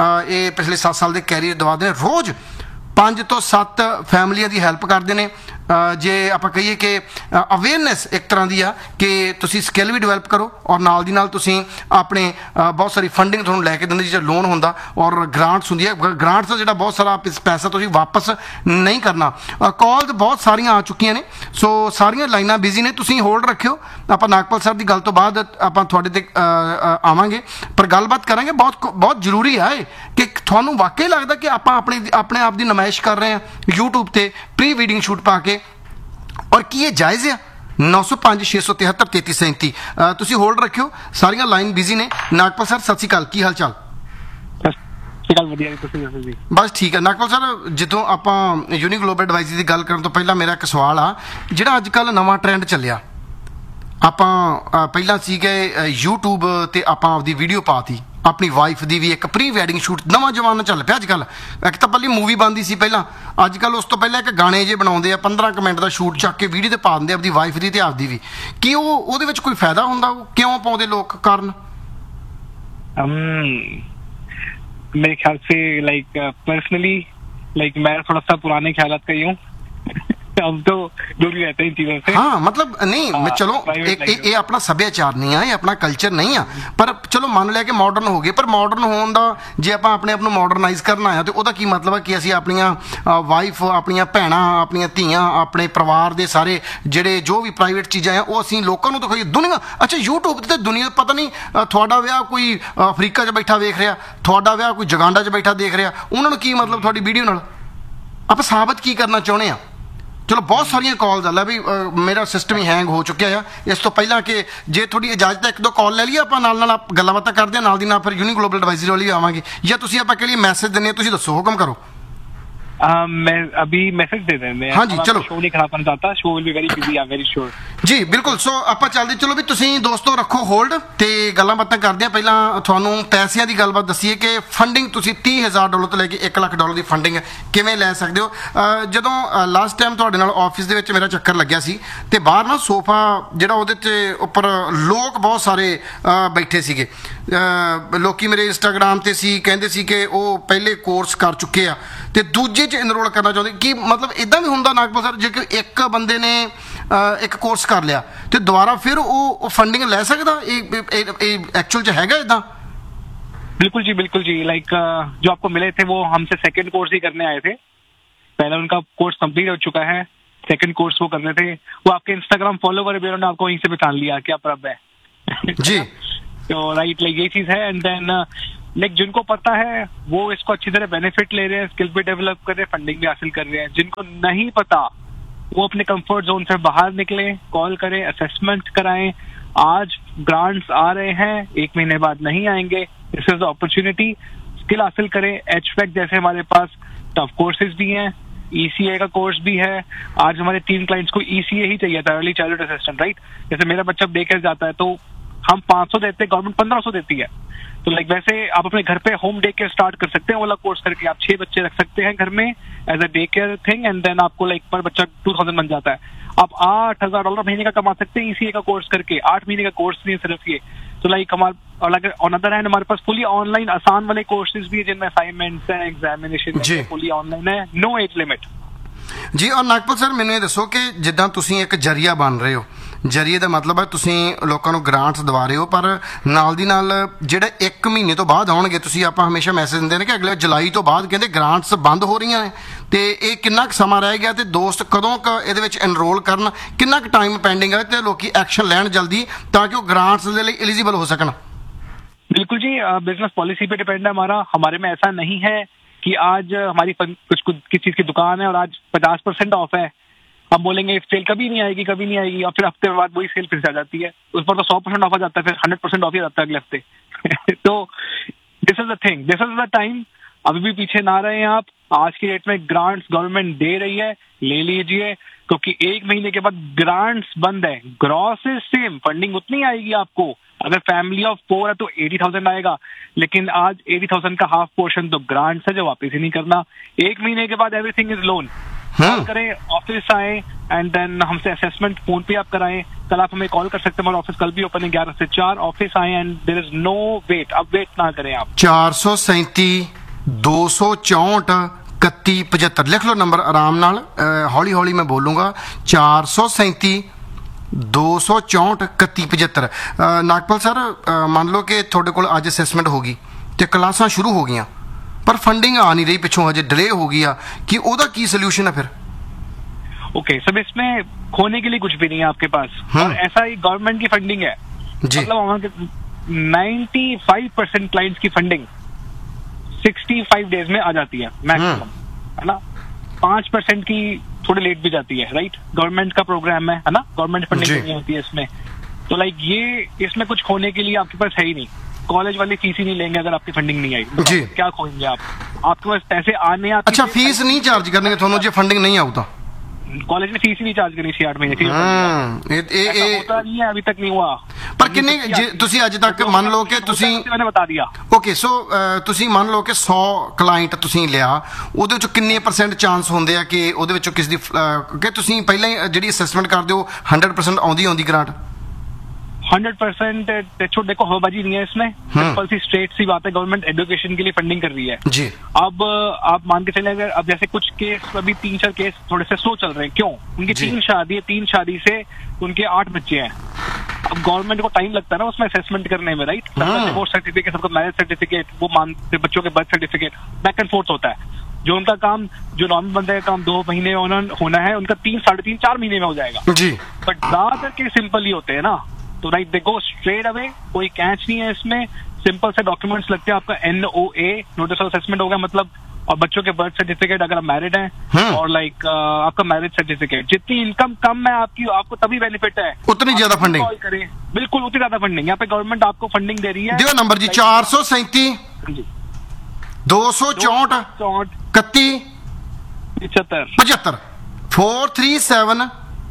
ਇਹ ਪਿਛਲੇ ਸੱਤ ਸਾਲ ਦੇ ਕੈਰੀਅਰ ਦਵਾਦੇ ਨੇ। ਰੋਜ਼ ਪੰਜ ਤੋਂ ਸੱਤ ਫੈਮਲੀਆਂ ਦੀ ਹੈਲਪ ਕਰਦੇ ਨੇ। ਜੇ ਆਪਾਂ ਕਹੀਏ ਕਿ ਅਵੇਅਰਨੈਸ ਇੱਕ ਤਰ੍ਹਾਂ ਦੀ ਆ ਕਿ ਤੁਸੀਂ ਸਕਿੱਲ ਵੀ ਡਿਵੈਲਪ ਕਰੋ, ਔਰ ਨਾਲ ਦੀ ਨਾਲ ਤੁਸੀਂ ਆਪਣੇ ਬਹੁਤ ਸਾਰੀ ਫੰਡਿੰਗ ਤੁਹਾਨੂੰ ਲੈ ਕੇ ਦਿੰਦੇ, ਜਿਹੜਾ ਲੋਨ ਹੁੰਦਾ ਔਰ ਗ੍ਰਾਂਟਸ ਹੁੰਦੀ ਹੈ। ਗ੍ਰਾਂਟਸ ਦਾ ਜਿਹੜਾ ਬਹੁਤ ਸਾਰਾ ਪੈਸਾ ਤੁਸੀਂ ਵਾਪਸ ਨਹੀਂ ਕਰਨਾ। ਕਾਲਸ ਬਹੁਤ ਸਾਰੀਆਂ ਆ ਚੁੱਕੀਆਂ ਨੇ, ਸੋ ਸਾਰੀਆਂ ਲਾਈਨਾਂ ਬਿਜ਼ੀ ਨੇ, ਤੁਸੀਂ ਹੋਲਡ ਰੱਖਿਓ। ਆਪਾਂ ਨਾਗਪਾਲ ਸਰ ਦੀ ਗੱਲ ਤੋਂ ਬਾਅਦ ਆਪਾਂ ਤੁਹਾਡੇ ਤੇ ਆਵਾਂਗੇ, ਪਰ ਗੱਲਬਾਤ ਕਰਾਂਗੇ। ਬਹੁਤ ਬਹੁਤ ਜ਼ਰੂਰੀ ਹੈ ਕਿ ਤੁਹਾਨੂੰ ਵਾਕਈ ਲੱਗਦਾ ਕਿ ਆਪਾਂ ਆਪਣੇ ਆਪਣੇ ਆਪ ਦੀ ਨੁਮਾਇਸ਼ ਕਰ ਰਹੇ ਹਾਂ YouTube ਤੇ ਪ੍ਰੀ ਵੈਡਿੰਗ ਸ਼ੂਟ ਪਾ ਕੇ, ਔਰ ਕੀ ਇਹ ਜਾਇਜ਼ ਆ? ਨੌ ਸੌ ਪੰਜ ਛੇ ਸੌ ਤਿਹੱਤਰ ਤੇਤੀ ਸੈਂਤੀ। ਤੁਸੀਂ ਹੋਲਡ ਰੱਖਿਓ, ਸਾਰੀਆਂ ਲਾਈਨ ਬਿਜ਼ੀ ਨੇ। ਨਾਗਪਾਲ ਸਰ ਸਤਿ ਸ਼੍ਰੀ ਅਕਾਲ, ਕੀ ਹਾਲ ਚਾਲ? ਵਧੀਆ ਜੀ, ਤੁਸੀਂ ਦੱਸੋ ਜੀ? ਬਸ ਠੀਕ ਹੈ। ਨਾਗਪਾਲ ਸਰ, ਜਦੋਂ ਆਪਾਂ ਯੂਨੀ ਗਲੋਬਲ ਐਡਵਾਈਜ਼ਰੀ ਦੀ ਗੱਲ ਕਰਨ ਤੋਂ ਪਹਿਲਾਂ ਮੇਰਾ ਇੱਕ ਸਵਾਲ ਆ, ਜਿਹੜਾ ਅੱਜ ਕੱਲ੍ਹ ਨਵਾਂ ਟ੍ਰੈਂਡ ਚੱਲਿਆ, ਆਪਾਂ ਪਹਿਲਾਂ ਸੀਗੇ YouTube ਤੇ ਆਪਾਂ ਆਪਦੀ ਵੀਡੀਓ ਪਾਤੀ, ਆਪਣੀ ਵਾਈਫ ਦੀ ਵੀ ਇੱਕ ਪ੍ਰੀ ਵੈਡਿੰਗ ਸ਼ੂਟ, ਨਵਾਂ ਜ਼ਮਾਨਾ ਚੱਲ ਪਿਆ ਅੱਜ ਕੱਲ੍ਹ। ਇੱਕ ਤਾਂ ਪਹਿਲੀ ਮੂਵੀ ਬਣਦੀ ਸੀ ਪਹਿਲਾਂ, ਅੱਜ ਕੱਲ੍ਹ ਉਸ ਤੋਂ ਪਹਿਲਾਂ ਇੱਕ ਗਾਣੇ ਜੇ ਬਣਾਉਂਦੇ ਆ, ਪੰਦਰਾਂ ਕੁ ਮਿੰਟ ਦਾ ਸ਼ੂਟ ਚੱਕ ਕੇ ਵੀਡੀਓ ਤੇ ਪਾ ਦਿੰਦੇ ਆਪਦੀ ਵਾਈਫ ਦੀ ਤੇ ਆਪਦੀ ਵੀ। ਕੀ ਉਹ ਉਹਦੇ ਵਿੱਚ ਕੋਈ ਫਾਇਦਾ ਹੁੰਦਾ? ਉਹ ਕਿਉਂ ਪਾਉਂਦੇ ਲੋਕ, ਕਾਰਨ? um, मेरे ख्याल से लाइक पर्सनली लाइक मैं थोड़ा सा पुराने ख्यालात का ही हूँ। हम तो दूर ही रहते हैं इन चीजों से। हाँ मतलब नहीं मैं चलो एक ਇਹ ਆਪਣਾ ਸੱਭਿਆਚਾਰ ਨਹੀਂ ਆ, ਇਹ ਆਪਣਾ ਕਲਚਰ ਨਹੀਂ ਆ, ਪਰ ਚਲੋ ਮੰਨ ਲਿਆ ਕਿ ਮਾਡਰਨ ਹੋ ਗਏ। ਪਰ ਮਾਡਰਨ ਹੋਣ ਦਾ ਜੇ ਆਪਾਂ ਆਪਣੇ ਆਪ ਨੂੰ ਮਾਡਰਨਾਈਜ਼ ਕਰਨਾ ਆ ਤੇ ਉਹਦਾ ਕੀ ਮਤਲਬ ਹੈ ਕਿ ਅਸੀਂ ਆਪਣੀਆਂ ਵਾਈਫ, ਆਪਣੀਆਂ ਭੈਣਾਂ, ਆਪਣੀਆਂ ਧੀਆਂ, ਆਪਣੇ ਪਰਿਵਾਰ ਦੇ ਸਾਰੇ ਜਿਹੜੇ ਜੋ ਵੀ ਪ੍ਰਾਈਵੇਟ ਚੀਜ਼ਾਂ ਆ ਉਹ ਅਸੀਂ ਲੋਕਾਂ ਨੂੰ ਦਿਖਾਈਏ। ਦੁਨੀਆ ਅੱਛਾ YouTube ਤੇ ਦੁਨੀਆ ਪਤਾ ਨਹੀਂ ਤੁਹਾਡਾ ਵਿਆਹ ਕੋਈ ਅਫਰੀਕਾ 'ਚ ਬੈਠਾ ਵੇਖ ਰਿਹਾ, ਤੁਹਾਡਾ ਵਿਆਹ ਕੋਈ ਜਗਾਂਡਾ 'ਚ ਬੈਠਾ ਦੇਖ ਰਿਹਾ, ਉਹਨਾਂ ਨੂੰ ਕੀ ਮਤਲਬ ਤੁਹਾਡੀ ਵੀਡੀਓ ਨਾਲ? ਆਪਾਂ ਸਾਬਤ ਕੀ ਕਰਨਾ ਚਾਹੁੰਦੇ ਆ? ਚਲੋ ਬਹੁਤ ਸਾਰੀਆਂ ਕਾਲਸ ਆ ਲੈ ਵੀ ਮੇਰਾ ਸਿਸਟਮ ਹੀ ਹੈਂਗ ਹੋ ਚੁੱਕਿਆ ਆ। ਇਸ ਤੋਂ ਪਹਿਲਾਂ ਕਿ ਜੇ ਤੁਹਾਡੀ ਇਜਾਜ਼ਤ ਹੈ ਇੱਕ ਦੋ ਕਾਲ ਲੈ ਲਈਏ ਆਪਾਂ, ਨਾਲ ਨਾਲ ਆਪ ਗੱਲਾਂ ਬਾਤਾਂ ਕਰਦੇ ਹਾਂ, ਨਾਲ ਦੀ ਨਾਲ ਫਿਰ ਯੂਨੀ ਗਲੋਬਲ ਐਡਵਾਈਜ਼ਰੀ ਵਾਲੀ ਆਵਾਂਗੇ, ਜਾਂ ਤੁਸੀਂ ਆਪਾਂ ਕਹਿ ਲਈਏ ਮੈਸੇਜ ਦਿੰਦੇ, ਤੁਸੀਂ ਦੱਸੋ, ਹੁਕਮ ਕਰੋ। Uh, मैं अभी मैसेज दे दें। हाँ जी, चलो। शो नहीं खराब करना चाहता, show will be very busy, I am very sure. ਜੀ ਬਿਲਕੁਲ। ਸੋ ਆਪਾਂ ਚੱਲਦੇ, ਚਲੋ ਵੀ ਤੁਸੀਂ ਦੋਸਤੋ ਰੱਖੋ ਹੋਲਡ ਤੇ ਗੱਲਾਂ ਬਾਤਾਂ ਕਰਦੇ ਆ। ਪਹਿਲਾਂ ਤੁਹਾਨੂੰ ਪੈਸਿਆਂ ਦੀ ਗੱਲਬਾਤ ਦੱਸੀਏ ਕਿ ਫੰਡਿੰਗ ਤੁਸੀਂ ਤੀਹ ਹਜ਼ਾਰ ਡਾਲਰ ਤੋਂ ਲੈ ਕੇ ਇੱਕ ਲੱਖ ਡਾਲਰ ਦੀ ਫੰਡਿੰਗ ਕਿਵੇਂ ਲੈ ਸਕਦੇ ਹੋ। ਅਹ ਜਦੋਂ ਲਾਸਟ ਟਾਈਮ ਤੁਹਾਡੇ ਨਾਲ ਆਫਿਸ ਦੇ ਵਿੱਚ ਮੇਰਾ ਚੱਕਰ ਲੱਗਿਆ ਸੀ ਤੇ ਬਾਹਰ ਨਾ ਸੋਫਾ ਜਿਹੜਾ ਉਹਦੇ 'ਚ ਉੱਪਰ ਲੋਕ ਬਹੁਤ ਸਾਰੇ ਅਹ ਬੈਠੇ ਸੀਗੇ। ਅਹ ਲੋਕੀ ਮੇਰੇ ਇੰਸਟਾਗ੍ਰਾਮ ਤੇ ਸੀ, ਕਹਿੰਦੇ ਸੀ ਕਿ ਉਹ ਪਹਿਲੇ ਕੋਰਸ ਕਰ ਚੁੱਕੇ ਆ ਤੇ ਦੂਜੇ 'ਚ ਇਨਰੋਲ ਕਰਨਾ ਚਾਹੁੰਦੇ। ਕੀ ਮਤਲਬ ਇਦਾਂ ਵੀ ਹੁੰਦਾ ਨਾਗਪੁਰ ਸਰ, ਜੇ ਇੱਕ ਬੰਦੇ ਨੇ ਇੱਕ ਕੋਰਸ ਕਰ ਲਿਆ ਤੇ ਦੁਬਾਰਾ ਫਿਰ ਉਹ ਫੰਡਿੰਗ ਲੈ ਸਕਦਾ? ਇਹ ਐਕਚੁਅਲ 'ਚ ਹੈਗਾ ਇਦਾਂ? बिल्कुल जी, बिल्कुल जी। लाइक जो आपको मिले थे वो हमसे सेकंड कोर्स ही करने आए थे। पहला उनका कोर्स कंप्लीट हो चुका है, सेकंड कोर्स वो करने थे। वो आपके इंस्टाग्राम फॉलोवर भी, उन्होंने आपको वहीं से पहचान लिया क्या प्रब है जी। तो राइट, लाइक ये चीज है। एंड देन लाइक जिनको पता है वो इसको अच्छी तरह बेनिफिट ले रहे हैं, स्किल भी डेवलप कर रहे हैं, फंडिंग भी हासिल कर रहे हैं। जिनको नहीं पता वो अपने कंफर्ट जोन से बाहर निकले, कॉल करें, असेसमेंट कराएं। आज ग्रांट्स आ रहे हैं, एक महीने बाद नहीं आएंगे। This is the opportunity, skill हासिल करें। एचवेक जैसे हमारे पास टफ कोर्सेज भी हैं, ईसीए का कोर्स भी है। आज हमारे तीन क्लाइंट्स को ईसीए ही चाहिए था, अर्ली चाइल्डहुड असिस्टेंट, राइट। जैसे मेरा बच्चा डे केयर जाता है तो हम पाँच सौ देते हैं, गवर्नमेंट पंद्रह सौ देती है। तो लाइक वैसे आप अपने घर पे होम डे केयर स्टार्ट कर सकते हैं, वाला कोर्स करके आप छह बच्चे रख सकते हैं घर में as a day care thing. And then आपको लाइक पर बच्चा टू थाउजेंड बन जाता है। आप आठ हजार डॉलर महीने का कमा सकते हैं ईसीए का कोर्स करके। आठ महीने का कोर्स नहीं सिर्फ ये। तो लाइक हमारे ऑन अदर हैंड हमारे पास फुली ऑनलाइन आसान वाले कोर्सेज भी है जिनमें असाइनमेंट्स हैं, एग्जामिनेशन फुली ऑनलाइन है, नो एज लिमिट जी। और नागपुर सर ਮੈਨੂੰ ਇਹ ਦੱਸੋ ਕਿ ਜਿੱਦਾਂ ਤੁਸੀਂ ਇੱਕ ਜਰੀਆ ਬਣ ਰਹੇ ਹੋ, ਜਰੀਏ ਦਾ ਮਤਲਬ ਹੈ ਤੁਸੀਂ ਲੋਕਾਂ ਨੂੰ ਗ੍ਰਾਂਟਸ ਦਵਾ ਰਹੇ ਹੋ, ਪਰ ਨਾਲ ਦੀ ਨਾਲ ਜਿਹੜੇ ਇੱਕ ਮਹੀਨੇ ਤੋਂ ਬਾਅਦ ਆਉਣਗੇ, ਤੁਸੀਂ ਆਪਾਂ ਹਮੇਸ਼ਾ ਮੈਸੇਜ ਦਿੰਦੇ ਨੇ ਕਿ ਅਗਲੇ ਜੁਲਾਈ ਤੋਂ ਬਾਅਦ ਕਹਿੰਦੇ ਗ੍ਰਾਂਟਸ ਬੰਦ ਹੋ ਰਹੀਆਂ ਨੇ, ਤੇ ਇਹ ਕਿੰਨਾ ਕੁ ਸਮਾਂ ਰਹਿ ਗਿਆ ਤੇ ਦੋਸਤ ਕਦੋਂ ਕ ਇਹਦੇ ਵਿੱਚ ਐਨਰੋਲ ਕਰਨ, ਕਿੰਨਾ ਕੁ ਟਾਈਮ ਪੈਂਡਿੰਗ ਹੈ ਤੇ ਲੋਕੀ ਐਕਸ਼ਨ ਲੈਣ ਜਲਦੀ ਤਾਂ ਕਿ ਉਹ ਗ੍ਰਾਂਟਸ ਦੇ ਲਈ ਐਲੀਜੀਬਲ ਹੋ ਸਕਣ? बिल्कुल जी, बिजनेस पॉलिसी पे डिपेंड है हमारा। हमारे में ऐसा नहीं है कि आज हमारी कुछ कुछ किस चीज की दुकान है और आज पचास परसेंट ऑफ है, हम बोलेंगे सेल कभी नहीं आएगी कभी नहीं आएगी, और फिर हफ्ते बाद वही सेल फिर से आ जाती है। उस पर तो सौ परसेंट ऑफ आ जाता है, फिर हंड्रेड परसेंट ऑफ ही आता है अगले हफ्ते। तो this is the thing, this is the time. अभी भी पीछे ना रहे आप। आज की डेट में ग्रांट्स गवर्नमेंट दे रही है, ले लीजिए, क्योंकि एक महीने के बाद ग्रांट्स बंद है। ग्रॉस इज सेम, फंडिंग उतनी आएगी आपको। अगर फैमिली ऑफ फोर है तो एटी थाउजेंड आएगा, लेकिन आज एटी थाउजेंड का हाफ पोर्शन तो ग्रांट्स है जो वापस ही नहीं करना। एक महीने के बाद एवरीथिंग इज लोन। कॉल करें, ऑफिस आए, एंड देन हमसे असेसमेंट फोन पे आप कराएं। कल आप हमें कॉल कर सकते हैं, हमारा ऑफिस कल भी ओपन है ग्यारह से चार। ऑफिस आए and there is no wait, अब वेट ना करें आप। चार सौ सैंती दो सौ चौंठ इकत्ती पचहत्तर लिख लो नंबर आराम नाल, हौली हौली मैं बोलूँगा। चार सौ सैंती दो सौ चौंठ इकत्ती पचहत्तर। नागपाल सर मान लो कि थोड़े को अज असेसमेंट होगी तो क्लासां शुरू हो गई पर फंडिंग आ नहीं रही, पिछों अजे डिले हो गई आ, कि ओदा की सोल्यूशन है फिर? ओके okay, सब इसमें खोने के लिए कुछ भी नहीं है आपके पास। और ऐसा ही गवर्नमेंट की फंडिंग है जी। मतलब हमारे नाइन्टी फाइव परसेंट क्लाइंट्स की फंडिंग सिक्सटी फाइव डेज में आ जाती है मैक्सिमम, है ना। पांच परसेंट की थोड़ी लेट भी जाती है, राइट। गवर्नमेंट का प्रोग्राम है, है ना, गवर्नमेंट फंडिंग नहीं होती है इसमें। तो लाइक ये इसमें कुछ खोने के लिए आपके पास है ही नहीं। कॉलेज वाले फीस ही नहीं लेंगे अगर आपकी फंडिंग नहीं आई जी। क्या खोएंगे आप? आपके पास पैसे आने आते। अच्छा, फीस नहीं चार्ज करेंगे थोनों जो फंडिंग नहीं आऊ तो? कॉलेज में फीस नहीं चार्ज करनी चाहिए आठ महीने की। ਹੂੰ ਇਹ ਇਹ ऐसा ਇਹ होता नहीं है, अभी तक नहीं हुआ। ਪਰ ਕਿੰਨੇ ਜੇ ਤੁਸੀਂ ਅੱਜ ਤੱਕ ਮੰਨ ਲਓ ਕਿ ਤੁਸੀਂ मैंने बता दिया। ਓਕੇ ਸੋ ਤੁਸੀਂ ਮੰਨ ਲਓ ਕਿ ਸੌ ਕਲਾਇੰਟ ਤੁਸੀਂ ਲਿਆ, ਉਹਦੇ ਵਿੱਚੋਂ ਕਿੰਨੇ ਪਰਸੈਂਟ ਚਾਂਸ ਹੁੰਦੇ ਆ ਕਿ ਉਹਦੇ ਵਿੱਚੋਂ ਕਿਸ ਦੀ ਅਹ, ਕਿ ਤੁਸੀਂ ਪਹਿਲਾਂ ਹੀ ਜਿਹੜੀ ਅਸੈਸਮੈਂਟ ਕਰਦੇ ਹੋ हंड्रेड परसेंट ਆਉਂਦੀ ਆਉਂਦੀ ਗ੍ਰਾਂਟ? हंड्रेड परसेंट देखो देखो हवाबाजी नहीं है इसमें, सिंपल सी स्ट्रेट सी बात है, गवर्नमेंट एजुकेशन के लिए फंडिंग कर रही है। जी अब आप मान के चले, अगर अब जैसे कुछ केस अभी तीन चार केस थोड़े से स्लो चल रहे हैं, क्यों? उनकी जी। तीन शादी है, तीन शादी से उनके आठ बच्चे हैं। अब गवर्नमेंट को टाइम लगता है ना उसमें असेसमेंट करने में, राइट? सबका डिवोर्स सर्टिफिकेट, सबका मैरिज सर्टिफिकेट, वो मानते बच्चों के birth certificate, back and fourth होता है। जो उनका काम, जो नॉर्मल बंदे का काम दो महीने होना है, उनका तीन साढ़े तीन चार महीने में हो जाएगा। जी बट ज्यादातर केस सिंपल ही होते हैं ना, तो right they go straight away, कोई कैच नहीं है इसमें। सिंपल से डॉक्यूमेंट्स लगते हैं, आपका N O A notice of assessment होगा मतलब, और बच्चों के बर्थ सर्टिफिकेट अगर आप मैरिड हैं, और लाइक आपका मैरिज सर्टिफिकेट। जितनी इनकम कम है आपकी, आपको तभी बेनिफिट है, उतनी ज्यादा फंडिंग कॉल करें, बिल्कुल उतनी ज्यादा फंडिंग। यहाँ पे गवर्नमेंट आपको फंडिंग दे रही है। दियो नंबर जी, चार सौ सैंती जी दो सौ चौंठ चौंठ इकती पिछहत्तर पचहत्तर four three seven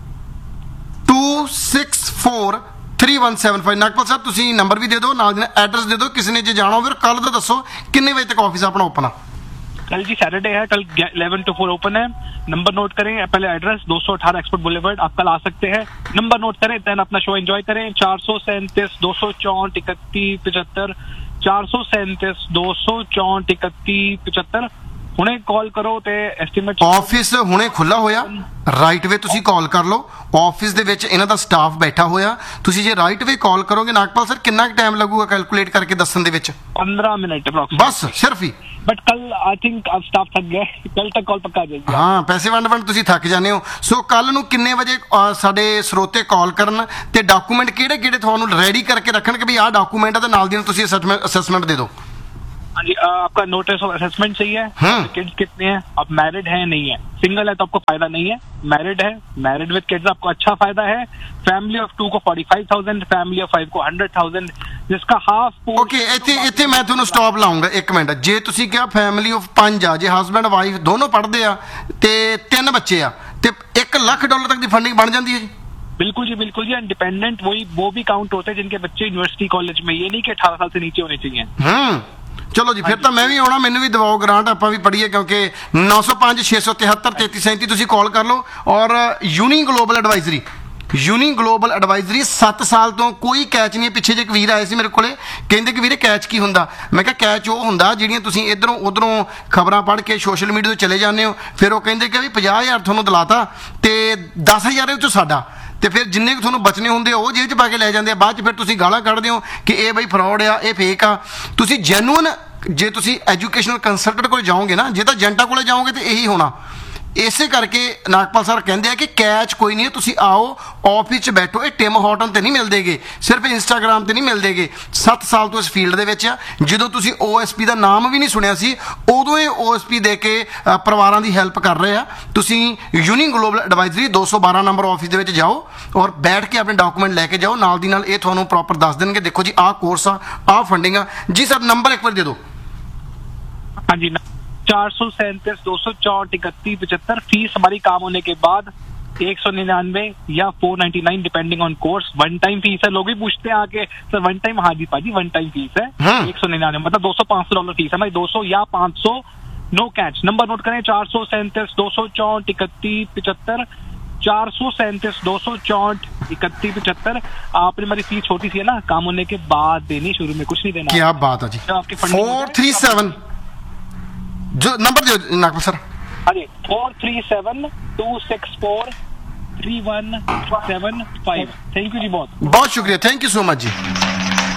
to six four three one seven five. Nagpal ਸਾਹਿਬ ਤੁਸੀਂ ਨੰਬਰ ਵੀ ਦੇ ਦਿਓ, ਨਾਲ ਦੀ ਨਾਲ ਐਡਰੈਸ ਦੇ ਦਿਓ, ਕਿਸੇ ਨੇ ਜੇ ਜਾਣਾ ਹੋਵੇ ਕੱਲ ਦਾ ਦੱਸੋ ਕਿੰਨੇ ਵਜੇ ਤੱਕ ਆਫਿਸ ਆਪਣਾ ਓਪਨ ਆ? कल जी सैटरडे है, कल इलेवन टू फोर ओपन है। नंबर नोट करें, पहले एड्रेस दो सौ अठारह एक्सपोर्ट बुलेवर्ड, आप कल आ सकते हैं। नंबर नोट करें, देन अपना शो एंजॉय करें। चार सौ सैंतीस दो सौ चौंठ इकतीस पिछहत्तर, चार सौ सैंतीस दो सौ चौंठ इकतीस पिछहत्तर। ਹੁਣੇ ਕਾਲ ਕਰੋ ਤੇ ਐਸਟੀਮੇਟ। ਆਫਿਸ ਹੁਣੇ ਖੁੱਲਾ ਹੋਇਆ, ਰਾਈਟ ਵੇ ਤੁਸੀਂ ਕਾਲ ਕਰ ਲਓ। ਆਫਿਸ ਦੇ ਵਿੱਚ ਇਹਨਾਂ ਦਾ ਸਟਾਫ ਬੈਠਾ ਹੋਇਆ, ਤੁਸੀਂ ਜੇ ਰਾਈਟ ਵੇ ਕਾਲ ਕਰੋਗੇ ਨਾਗਪਾਲ ਸਰ ਕਿੰਨਾ ਕੁ ਟਾਈਮ ਲੱਗੂਗਾ ਕੈਲਕੂਲੇਟ ਕਰਕੇ ਦੱਸਣ ਦੇ ਵਿੱਚ? पंद्रह मिनट अप्रॉक्स ਬਸ ਸਿਰਫ ਹੀ। बट कल आई थिंक अब स्टाफ थक गए, कल तक कॉल पक्का आ जाएगी। ਹਾਂ ਪੈਸੇ ਵੰਡ ਵੰਡ ਤੁਸੀਂ ਥੱਕ ਜਾਂਦੇ ਹੋ। ਸੋ ਕੱਲ ਨੂੰ ਕਿੰਨੇ ਵਜੇ ਅਹ, ਸਾਡੇ ਸਰੋਤੇ ਕਾਲ ਕਰਨ ਤੇ ਡਾਕੂਮੈਂਟ ਕਿਹੜੇ ਕਿਹੜੇ ਤੁਹਾਨੂੰ ਰੈਡੀ ਕਰਕੇ ਰੱਖਣ ਕਿ ਵੀ ਆਹ ਡਾਕੂਮੈਂਟ ਹੈ ਤੇ ਨਾਲ ਦੀ ਨਾਲ ਤੁਸੀਂ ਅਸੈਸਮੈਂਟ ਦੇ ਦਿਓ। हाँ जी, आ, आपका नोटिस ऑफ असेसमेंट चाहिए। हाँ। किड्स कितने हैं? आप मैरिड है नहीं है? सिंगल है तो आपको फायदा नहीं है, मैरिड है, मैरिड विद किड्स आपको अच्छा फायदा है। फैमिली ऑफ टू को forty five thousand, family of five को हंड्रेड थाउजेंड, जिसका हाफ। ਓਕੇ ਇੱਥੇ ਇੱਥੇ ਮੈਂ ਤੁਹਾਨੂੰ ਸਟਾਪ ਲਾਉਂਗਾ ਇੱਕ ਮਿੰਟ। ਜੇ ਤੁਸੀਂ ਕਿਹਾ ਫੈਮਿਲੀ ਆਫ ਪੰਜ ਆ, ਜੇ ਹਸਬੈਂਡ ਵਾਈਫ ਦੋਨੋਂ ਪੜ੍ਹਦੇ ਆ ਤੇ ਤਿੰਨ ਬੱਚੇ ਆ ਤੇ ਇੱਕ ਲੱਖ ਡਾਲਰ ਤੱਕ ਦੀ ਫੰਡਿੰਗ ਬਣ ਜਾਂਦੀ ਹੈ ਜੀ? बिल्कुल जी बिल्कुल जी। इंडिपेंडेंट वही वो भी काउंट होते हैं जिनके बच्चे यूनिवर्सिटी कॉलेज में, ये नहीं कि अठारह साल से नीचे होने चाहिए। ਹੂੰ ਚਲੋ ਜੀ ਫਿਰ ਤਾਂ ਮੈਂ ਵੀ ਆਉਣਾ, ਮੈਨੂੰ ਵੀ ਦਿਵਾਓ ਗ੍ਰਾਂਟ, ਆਪਾਂ ਵੀ ਪੜ੍ਹੀਏ ਕਿਉਂਕਿ ਨੌ ਸੌ ਪੰਜ ਛੇ ਸੌ ਤਿਹੱਤਰ ਤੇਤੀ ਸੈਂਤੀ ਤੁਸੀਂ ਕਾਲ ਕਰ ਲਓ। ਔਰ uni global advisory, uni global advisory ਸੱਤ ਸਾਲ ਤੋਂ ਕੋਈ ਕੈਚ ਨਹੀਂ ਹੈ। ਪਿੱਛੇ ਜੇ ਇੱਕ ਵੀਰ ਆਏ ਸੀ ਮੇਰੇ ਕੋਲੇ, ਕਹਿੰਦੇ ਕਿ ਵੀਰੇ ਕੈਚ ਕੀ ਹੁੰਦਾ? ਮੈਂ ਕਿਹਾ ਕੈਚ ਉਹ ਹੁੰਦਾ ਜਿਹੜੀਆਂ ਤੁਸੀਂ ਇਧਰੋਂ ਉਧਰੋਂ ਖਬਰਾਂ ਪੜ੍ਹ ਕੇ ਸੋਸ਼ਲ ਮੀਡੀਆ ਤੋਂ ਚਲੇ ਜਾਂਦੇ ਹੋ, ਫਿਰ ਉਹ ਕਹਿੰਦੇ ਕਿ ਵੀ ਪੰਜਾਹ ਹਜ਼ਾਰ ਤੁਹਾਨੂੰ ਦਿਲਾਤਾ ਤੇ ਦਸ ਹਜ਼ਾਰ ਦੇ ਵਿੱਚੋਂ ਸਾਡਾ, ਤੇ ਫਿਰ ਜਿੰਨੇ ਕੁ ਤੁਹਾਨੂੰ ਬਚਨੇ ਹੁੰਦੇ ਆ ਉਹ ਜੇਬ 'ਚ ਪਾ ਕੇ ਲੈ ਜਾਂਦੇ ਆ। ਬਾਅਦ 'ਚ ਫਿਰ ਤੁਸੀਂ ਗਾਲਾਂ ਕੱਢਦੇ ਹੋ ਕਿ ਇਹ ਬਈ ਫਰਾਡ ਆ, ਇਹ ਫੇਕ ਆ। ਤੁਸੀਂ ਜੈਨੂਅਨ ਜੇ ਤੁਸੀਂ ਐਜੂਕੇਸ਼ਨਲ ਕੰਸਲਟੈਂਟ ਕੋਲ ਜਾਓਗੇ ਨਾ, ਜੇ ਤਾਂ ਏਜੰਟਾਂ ਕੋਲੇ ਜਾਓਗੇ ਤੇ ਇਹੀ ਹੋਣਾ। ਇਸੇ ਕਰਕੇ ਨਾਗਪਾਲ ਸਰ ਕਹਿੰਦੇ ਆ ਕਿ ਕੈਚ ਕੋਈ ਨਹੀਂ ਹੈ, ਤੁਸੀਂ ਆਓ ਆਫਿਸ 'ਚ ਬੈਠੋ। ਇਹ ਟਿਮ ਹੌਟਨ ਤੇ ਨਹੀਂ ਮਿਲਦੇਗੇ, ਸਿਰਫ ਇੰਸਟਾਗ੍ਰਾਮ ਤੇ ਨਹੀਂ ਮਿਲਦੇਗੇ। ਸੱਤ ਸਾਲ ਤੋਂ ਇਸ ਫੀਲਡ ਦੇ ਵਿੱਚ ਆ। ਜਦੋਂ ਤੁਸੀਂ ਓ ਐਸ ਪੀ ਦਾ ਨਾਮ ਵੀ ਨਹੀਂ ਸੁਣਿਆ ਸੀ, ਉਦੋਂ ਇਹ ਓ ਐਸ ਪੀ ਦੇ ਕੇ ਅ, ਪਰਿਵਾਰਾਂ ਦੀ ਹੈਲਪ ਕਰ ਰਹੇ ਆ। ਤੁਸੀਂ ਯੂਨੀ ਗਲੋਬਲ ਐਡਵਾਈਜ਼ਰੀ ਦੋ ਸੌ ਬਾਰਾਂ ਨੰਬਰ ਆਫਿਸ ਦੇ ਵਿੱਚ ਜਾਓ ਔਰ ਬੈਠ ਕੇ ਆਪਣੇ ਡਾਕੂਮੈਂਟ ਲੈ ਕੇ ਜਾਓ। ਨਾਲ ਦੀ ਨਾਲ ਇਹ ਤੁਹਾਨੂੰ ਪ੍ਰੋਪਰ ਦੱਸ ਦੇਣਗੇ, ਦੇਖੋ ਜੀ ਆਹ ਕੋਰਸ ਆ, ਆਹ ਫੰਡਿੰਗ ਆ। ਜੀ ਸਰ ਨੰਬਰ ਇੱਕ ਵਾਰ ਦੇ ਦਿਓ। हाँ जी, चार सौ सैंतीस दो सौ चौंठ इकतीस पचहत्तर। फीस हमारी काम होने के बाद एक सौ निन्यानवे या four ninety nine depending on course. One time fees है, लोग भी पूछते हैं आके सर वन टाइम? हाँ जी पाजी वन टाइम फीस है। हाँ। एक सौ निन्यानवे मतलब दो सौ पाँच सौ डॉलर फीस है हमारी, दो सौ या पाँच सौ, नो कैच। नंबर नोट करें, चार सौ सैंतीस दो सौ चौंठ इकतीस पिछहत्तर, चार सौ सैंतीस दो सौ चौंठ इकतीस पिछहत्तर। आपने हमारी फीस छोटी सी है ना, काम होने के बाद देनी, शुरू में कुछ नहीं देना। क्या बात है जी। जब आपकी फंडिंग हो फोर जाए, थ्री तब- सेवन जो नंबर दो नागपुर सर। हाँ जी, four three seven to six four three one seven five. Thank you जी बहुत बहुत शुक्रिया, thank you so much ji.